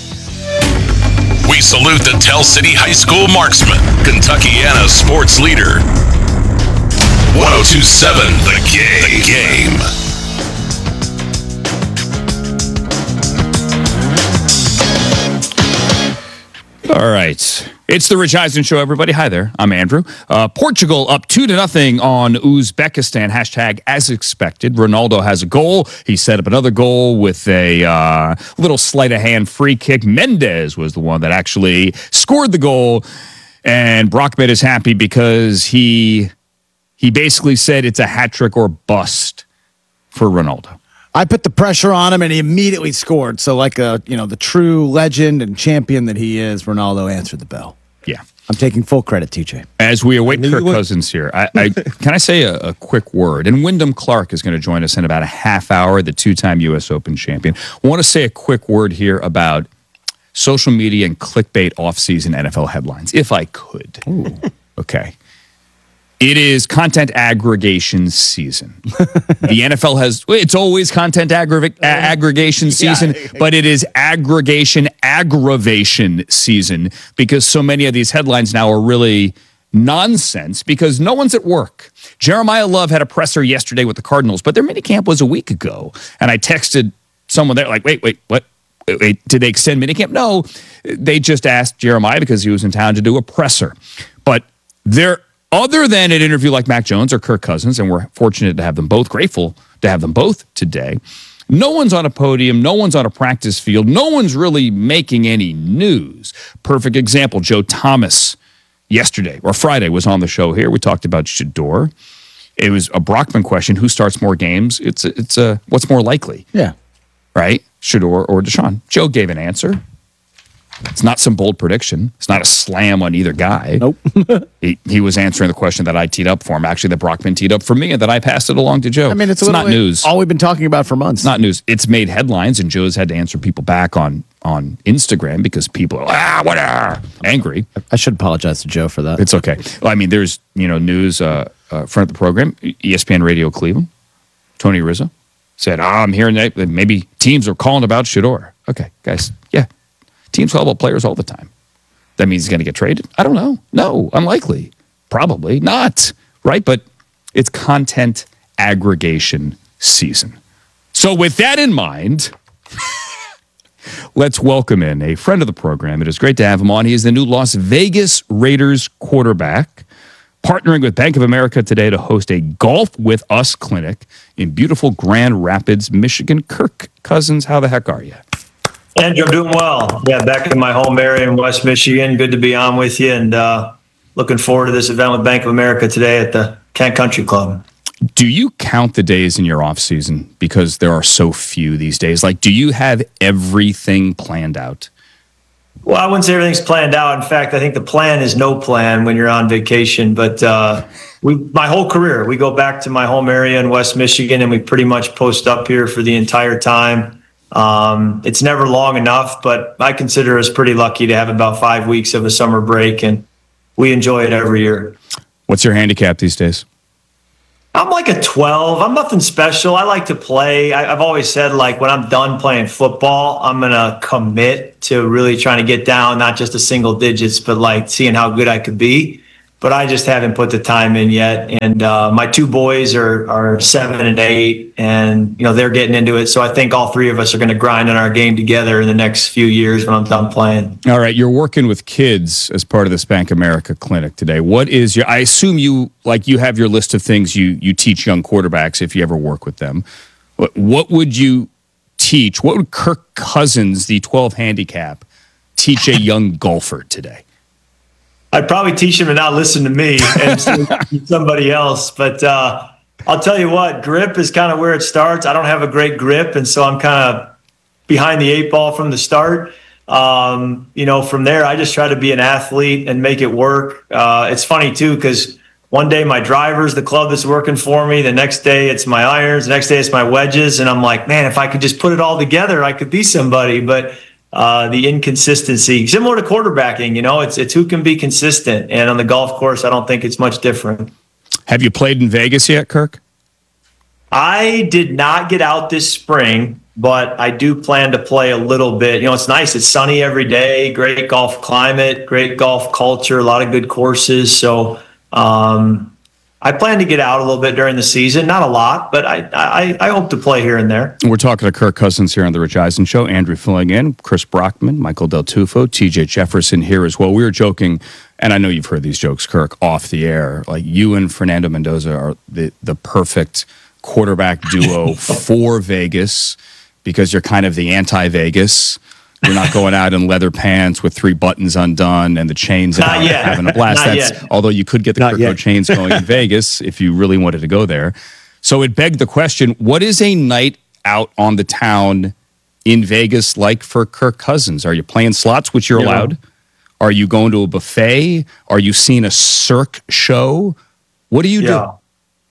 We salute the Tell City High School marksman, Kentuckiana's sports leader. one oh two point seven The Game. The Game.
All right. It's the Rich Eisen Show, everybody. Hi there. I'm Andrew. Uh, Portugal up two to nothing on Uzbekistan. Hashtag as expected. Ronaldo has a goal. He set up another goal with a uh, little sleight of hand free kick. Mendes was the one that actually scored the goal. And Brockman is happy because he he basically said it's a hat trick or bust for Ronaldo.
I put the pressure on him, and he immediately scored. So, like a you know the true legend and champion that he is, Ronaldo answered the bell.
Yeah,
I'm taking full credit, T J.
As we await Kirk Cousins here, I, I can I say a, a quick word? And Wyndham Clark is going to join us in about a half hour, the two-time U S Open champion. I want to say a quick word here about social media and clickbait off-season N F L headlines, if I could. Ooh. Okay. It is content aggregation season. The N F L has, it's always content aggra- aggregation season, yeah. But it is aggregation aggravation season because so many of these headlines now are really nonsense because no one's at work. Jeremiah Love had a presser yesterday with the Cardinals, but their minicamp was a week ago. And I texted someone there like, wait, wait, what? Wait, wait, did they extend minicamp? No, they just asked Jeremiah because he was in town to do a presser. But they're, other than an interview like Mac Jones or Kirk Cousins, and we're fortunate to have them both, grateful to have them both today, no one's on a podium, no one's on a practice field, no one's really making any news. Perfect example, Joe Thomas yesterday, or Friday, was on the show here. We talked about Shedeur. It was a Brockman question, who starts more games? It's a, it's a, what's more likely?
Yeah.
Right? Shedeur or Deshaun? Joe gave an answer. It's not some bold prediction. It's not a slam on either guy.
Nope.
he, he was answering the question that I teed up for him, actually, that Brockman teed up for me, and that I passed it along to Joe.
I mean, it's,
it's not news.
All we've been talking about for months.
It's not news. It's made headlines, and Joe's had to answer people back on, on Instagram because people are ah, whatever, angry.
I should apologize to Joe for that.
It's okay. Well, I mean, there's you know news uh, uh, front of the program, E S P N Radio Cleveland. Tony Rizzo said, oh, I'm hearing that maybe teams are calling about Shedeur. Okay, guys, yeah. Teams call about players all the time. That means he's going to get traded? I don't know. No, unlikely. Probably not, right? But it's content aggregation season. So with that in mind, let's welcome in a friend of the program. It is great to have him on. He is the new Las Vegas Raiders quarterback, partnering with Bank of America today to host a Golf with Us clinic in beautiful Grand Rapids, Michigan. Kirk Cousins, how the heck are you?
Andrew, I'm doing well. Yeah, back in my home area in West Michigan. Good to be on with you, and uh, looking forward to this event with Bank of America today at the Kent Country Club.
Do you count the days in your off season because there are so few these days? Like, do you have everything planned out?
Well, I wouldn't say everything's planned out. In fact, I think the plan is no plan when you're on vacation. But uh, we, my whole career, we go back to my home area in West Michigan, and we pretty much post up here for the entire time. Um, it's never long enough, but I consider us pretty lucky to have about five weeks of a summer break, and we enjoy it every year.
What's your handicap these days?
I'm like a twelve. I'm nothing special. I like to play. I, I've always said, like, when I'm done playing football, I'm going to commit to really trying to get down, not just the single digits, but like seeing how good I could be. But I just haven't put the time in yet. And uh, my two boys are, are seven and eight, and, you know, they're getting into it. So I think all three of us are going to grind on our game together in the next few years when I'm done playing.
All right. You're working with kids as part of this Bank America clinic today. What is your, I assume you, like, you have your list of things you, you teach young quarterbacks if you ever work with them. What, what would you teach? What would Kirk Cousins, the twelve handicap, teach a young golfer today?
I'd probably teach him to not listen to me and somebody else. But uh, I'll tell you what, grip is kind of where it starts. I don't have a great grip, and so I'm kind of behind the eight ball from the start. Um, you know, from there, I just try to be an athlete and make it work. Uh, it's funny, too, because one day my driver's the club that's working for me. The next day it's my irons. The next day it's my wedges. And I'm like, man, if I could just put it all together, I could be somebody. But Uh, the inconsistency, similar to quarterbacking, you know, it's it's who can be consistent. And on the golf course, I don't think it's much different.
Have you played in Vegas yet, Kirk?
I did not get out this spring, but I do plan to play a little bit. You know, it's nice. It's sunny every day, great golf climate, great golf culture, a lot of good courses. So um, I plan to get out a little bit during the season. Not a lot, but I, I, I hope to play here and there.
We're talking to Kirk Cousins here on The Rich Eisen Show. Andrew filling in, Chris Brockman, Michael Del Tufo, T J Jefferson here as well. We were joking, and I know you've heard these jokes, Kirk, off the air. Like, you and Fernando Mendoza are the, the perfect quarterback duo for Vegas because you're kind of the anti-Vegas. You're not going out in leather pants with three buttons undone and the chains out, having a blast.
Not
That's,
yet.
although you could get the
Not
crypto
yet.
chains going in Vegas if you really wanted to go there. So it begged the question, what is a night out on the town in Vegas like for Kirk Cousins? Are you playing slots, which you're
Yeah.
allowed? Are you going to a buffet? Are you seeing a Cirque show? What do you
Yeah.
do?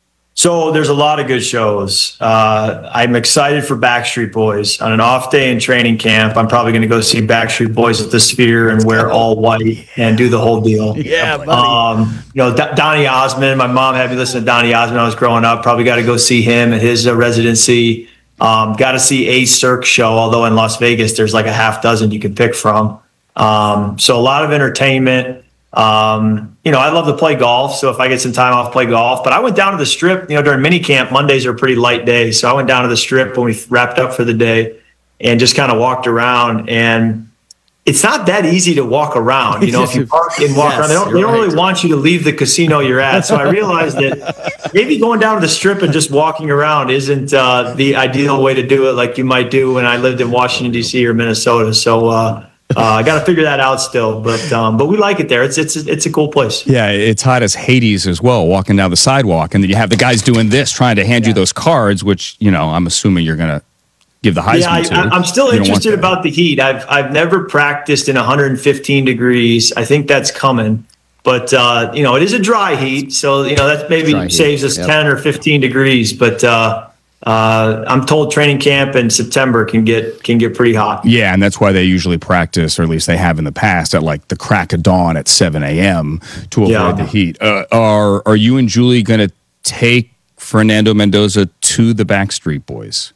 So there's a lot of good shows. Uh, I'm excited for Backstreet Boys. On an off day in training camp, I'm probably going to go see Backstreet Boys at the Sphere and wear all white and do the whole deal.
Yeah, buddy.
Um, you know, D- Donny Osmond. My mom had me listen to Donny Osmond when I was growing up. Probably got to go see him at his uh, residency. Um, got to see a Cirque show, although in Las Vegas there's like a half dozen you can pick from. Um, so a lot of entertainment. Um, you know, I love to play golf. So if I get some time off, play golf. But I went down to the Strip, you know, during mini camp. Mondays are pretty light days. So I went down to the Strip when we wrapped up for the day and just kind of walked around. And it's not that easy to walk around. You know, if you park and walk
Yes,
around, they don't, they
you're
don't really
right.
want you to leave the casino you're at. So I realized that maybe going down to the Strip and just walking around isn't uh, the ideal way to do it like you might do when I lived in Washington, D C or Minnesota. So, uh, Uh, I got to figure that out still, but um, but we like it there. It's it's it's a cool place.
Yeah, it's hot as Hades as well, walking down the sidewalk. And then you have the guys doing this, trying to hand you those cards, which, you know, I'm assuming you're going to give the Heisman
Yeah, I,
to.
I- I'm still
You don't want
interested
that.
about the heat. I've I've never practiced in one hundred fifteen degrees. I think that's coming, but uh, you know, it is a dry heat, so you know that maybe
Dry heat,
saves us
yep.
ten or fifteen degrees. But uh, uh, I'm told training camp in September can get can get pretty hot.
Yeah, and that's why they usually practice, or at least they have in the past, at like the crack of dawn at seven a.m. to avoid
Yeah.
the heat. Uh, are Are you and Julie going to take Fernando Mendoza to the Backstreet Boys?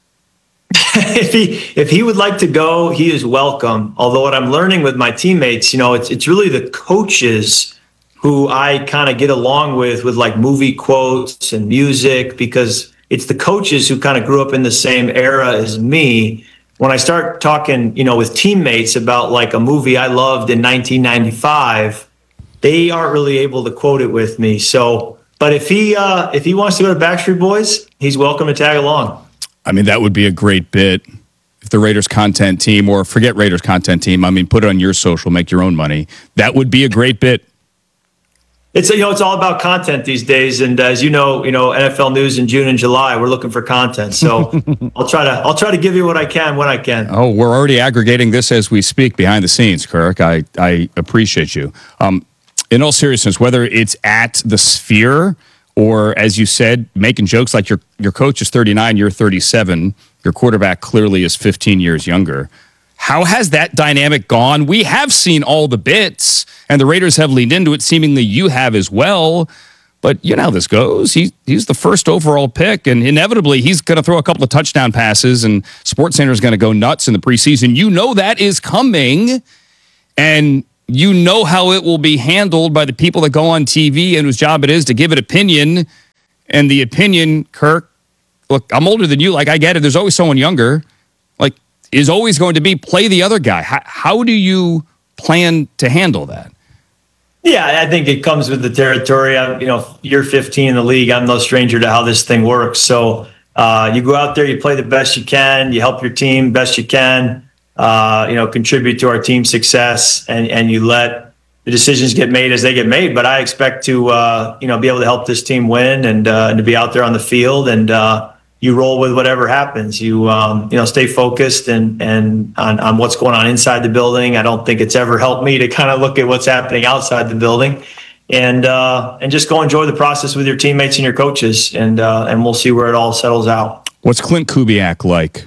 if he if he would like to go, he is welcome. Although what I'm learning with my teammates, you know, it's it's really the coaches who I kind of get along with with like movie quotes and music, because it's the coaches who kind of grew up in the same era as me. When I start talking, you know, with teammates about like a movie I loved in nineteen ninety-five, they aren't really able to quote it with me. So, but if he uh, if he wants to go to Backstreet Boys, he's welcome to tag along.
I mean, that would be a great bit. If the Raiders content team, or forget Raiders content team, I mean, put it on your social, make your own money. That would be a great bit.
It's you know it's all about content these days, and as you know, you know N F L news in June and July, we're looking for content. So I'll try to I'll try to give you what I can when I can.
Oh, we're already aggregating this as we speak behind the scenes, Kirk. I, I appreciate you. Um, in all seriousness, whether it's at the Sphere or, as you said, making jokes like your your coach is thirty-nine, you're thirty-seven, Your quarterback clearly is fifteen years younger. How has that dynamic gone? We have seen all the bits, and the Raiders have leaned into it. Seemingly you have as well. But you know how this goes. He, he's the first overall pick, and inevitably he's going to throw a couple of touchdown passes, and SportsCenter is going to go nuts in the preseason. You know that is coming, and you know how it will be handled by the people that go on T V and whose job it is to give an opinion. And the opinion, Kirk, look, I'm older than you. Like, I get it. There's always someone younger. Like, is always going to be play the other guy. How, how do you plan to handle that?
Yeah, I think it comes with the territory. I, you know, you're fifteen in the league. I'm no stranger to how this thing works. So uh, you go out there, you play the best you can, you help your team best you can, uh, you know, contribute to our team's success, and, and you let the decisions get made as they get made. But I expect to, uh, you know, be able to help this team win and, uh, and to be out there on the field, and uh, you roll with whatever happens. You, um, you know, stay focused and, and on, on what's going on inside the building. I don't think it's ever helped me to kind of look at what's happening outside the building, and, uh, and just go enjoy the process with your teammates and your coaches. And, uh, and we'll see where it all settles out.
What's Clint Kubiak like?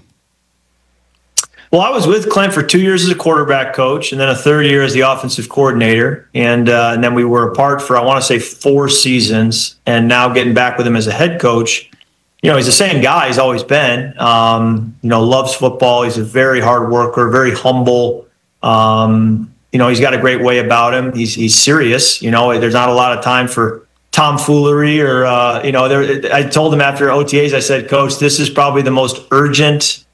Well, I was with Clint for two years as a quarterback coach, and then a third year as the offensive coordinator. And, uh, and then we were apart for, I want to say, four seasons, and now getting back with him as a head coach. You know, he's the same guy he's always been. Um, you know, loves football. He's a very hard worker, very humble. Um, you know, he's got a great way about him. He's he's serious. You know, there's not a lot of time for tomfoolery or, uh, you know, there, I told him after O T As, I said, Coach, this is probably the most urgent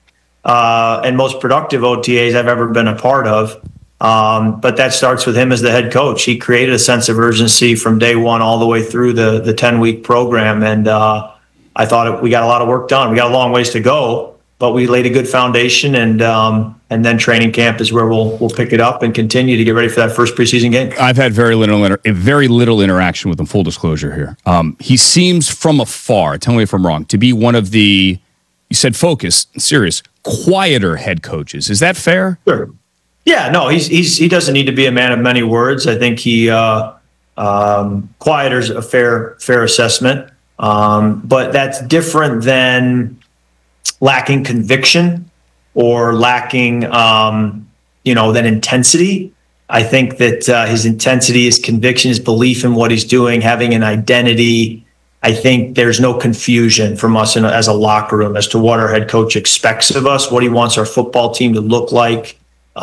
uh, and most productive O T As I've ever been a part of. Um, but that starts with him as the head coach. He created a sense of urgency from day one all the way through the the ten-week program. And, uh, I thought it, we got a lot of work done. We got a long ways to go, but we laid a good foundation, and um, and then training camp is where we'll we'll pick it up and continue to get ready for that first preseason game.
I've had very little inter- very little interaction with him. Full disclosure here. Um, he seems from afar, tell me if I'm wrong, to be one of the, you said focus, serious, quieter head coaches. Is that fair?
Sure. Yeah, no, he's he's he doesn't need to be a man of many words. I think he uh, um, quieter is a fair fair assessment. Um, but that's different than lacking conviction or lacking, um, you know, than intensity. I think that uh, his intensity, his conviction, his belief in what he's doing, having an identity. I think there's no confusion from us in a, as a locker room as to what our head coach expects of us, what he wants our football team to look like.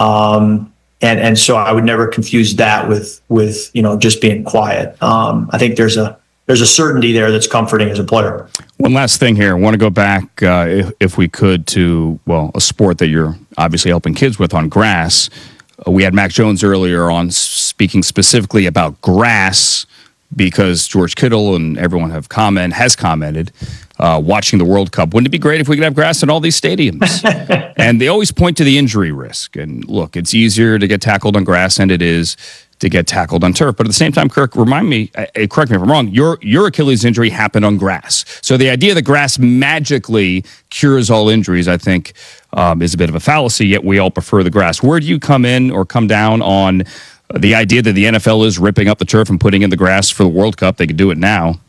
Um, and, and so I would never confuse that with, with, you know, just being quiet. Um, I think there's a, There's a certainty there that's comforting as a player.
One last thing here. I want to go back, uh, if, if we could, to, well, a sport that you're obviously helping kids with on grass. Uh, we had Mac Jones earlier on speaking specifically about grass because George Kittle and everyone have comment has commented uh, watching the World Cup. Wouldn't it be great if we could have grass in all these stadiums? And they always point to the injury risk. And look, it's easier to get tackled on grass than it is to get tackled on turf. But at the same time, Kirk, remind me, uh, correct me if I'm wrong, your your Achilles injury happened on grass. So the idea that grass magically cures all injuries, I think, um, is a bit of a fallacy, yet we all prefer the grass. Where do you come in or come down on the idea that the N F L is ripping up the turf and putting in the grass for the World Cup? They could do it now.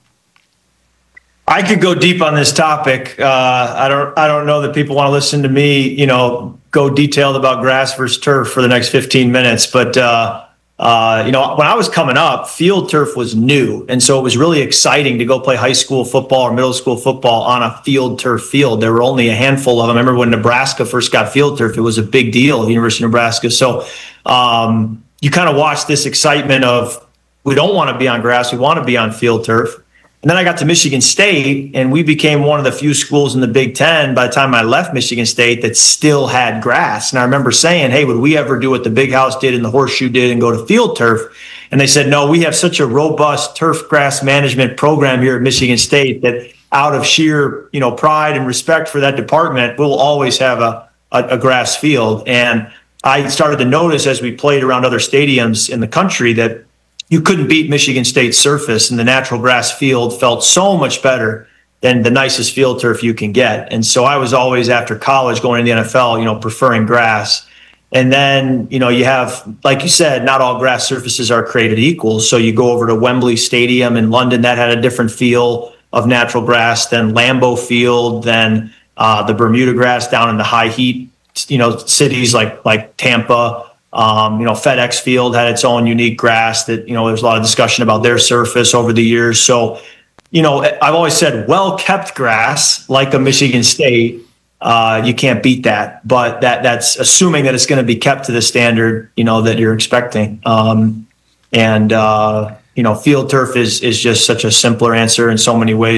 I could go deep on this topic. Uh, I don't I don't know that people want to listen to me, you know, go detailed about grass versus turf for the next fifteen minutes. But, uh, Uh, you know, when I was coming up, field turf was new. And so it was really exciting to go play high school football or middle school football on a field turf field. There were only a handful of them. I remember when Nebraska first got field turf, it was a big deal at University of Nebraska. So um, you kind of watch this excitement of, we don't want to be on grass, we want to be on field turf. And then I got to Michigan State, and we became one of the few schools in the Big Ten by the time I left Michigan State that still had grass. And I remember saying, hey, would we ever do what the Big House did and the Horseshoe did and go to field turf? And they said, no, we have such a robust turf grass management program here at Michigan State that out of sheer, you know, pride and respect for that department, we'll always have a, a, a grass field. And I started to notice as we played around other stadiums in the country that you couldn't beat Michigan State's surface, and the natural grass field felt so much better than the nicest field turf you can get. And so I was always, after college, going to the N F L, you know, preferring grass. And then, you know, you have, like you said, not all grass surfaces are created equal. So you go over to Wembley Stadium in London, that had a different feel of natural grass than Lambeau Field, than uh, the Bermuda grass down in the high heat, you know, cities like like Tampa. Um, you know, FedEx Field had its own unique grass that, you know, there's a lot of discussion about their surface over the years. So, you know, I've always said well-kept grass like a Michigan State, uh, you can't beat that. But that that's assuming that it's going to be kept to the standard, you know, that you're expecting. Um, and, uh, you know, field turf is is just such a simpler answer in so many ways.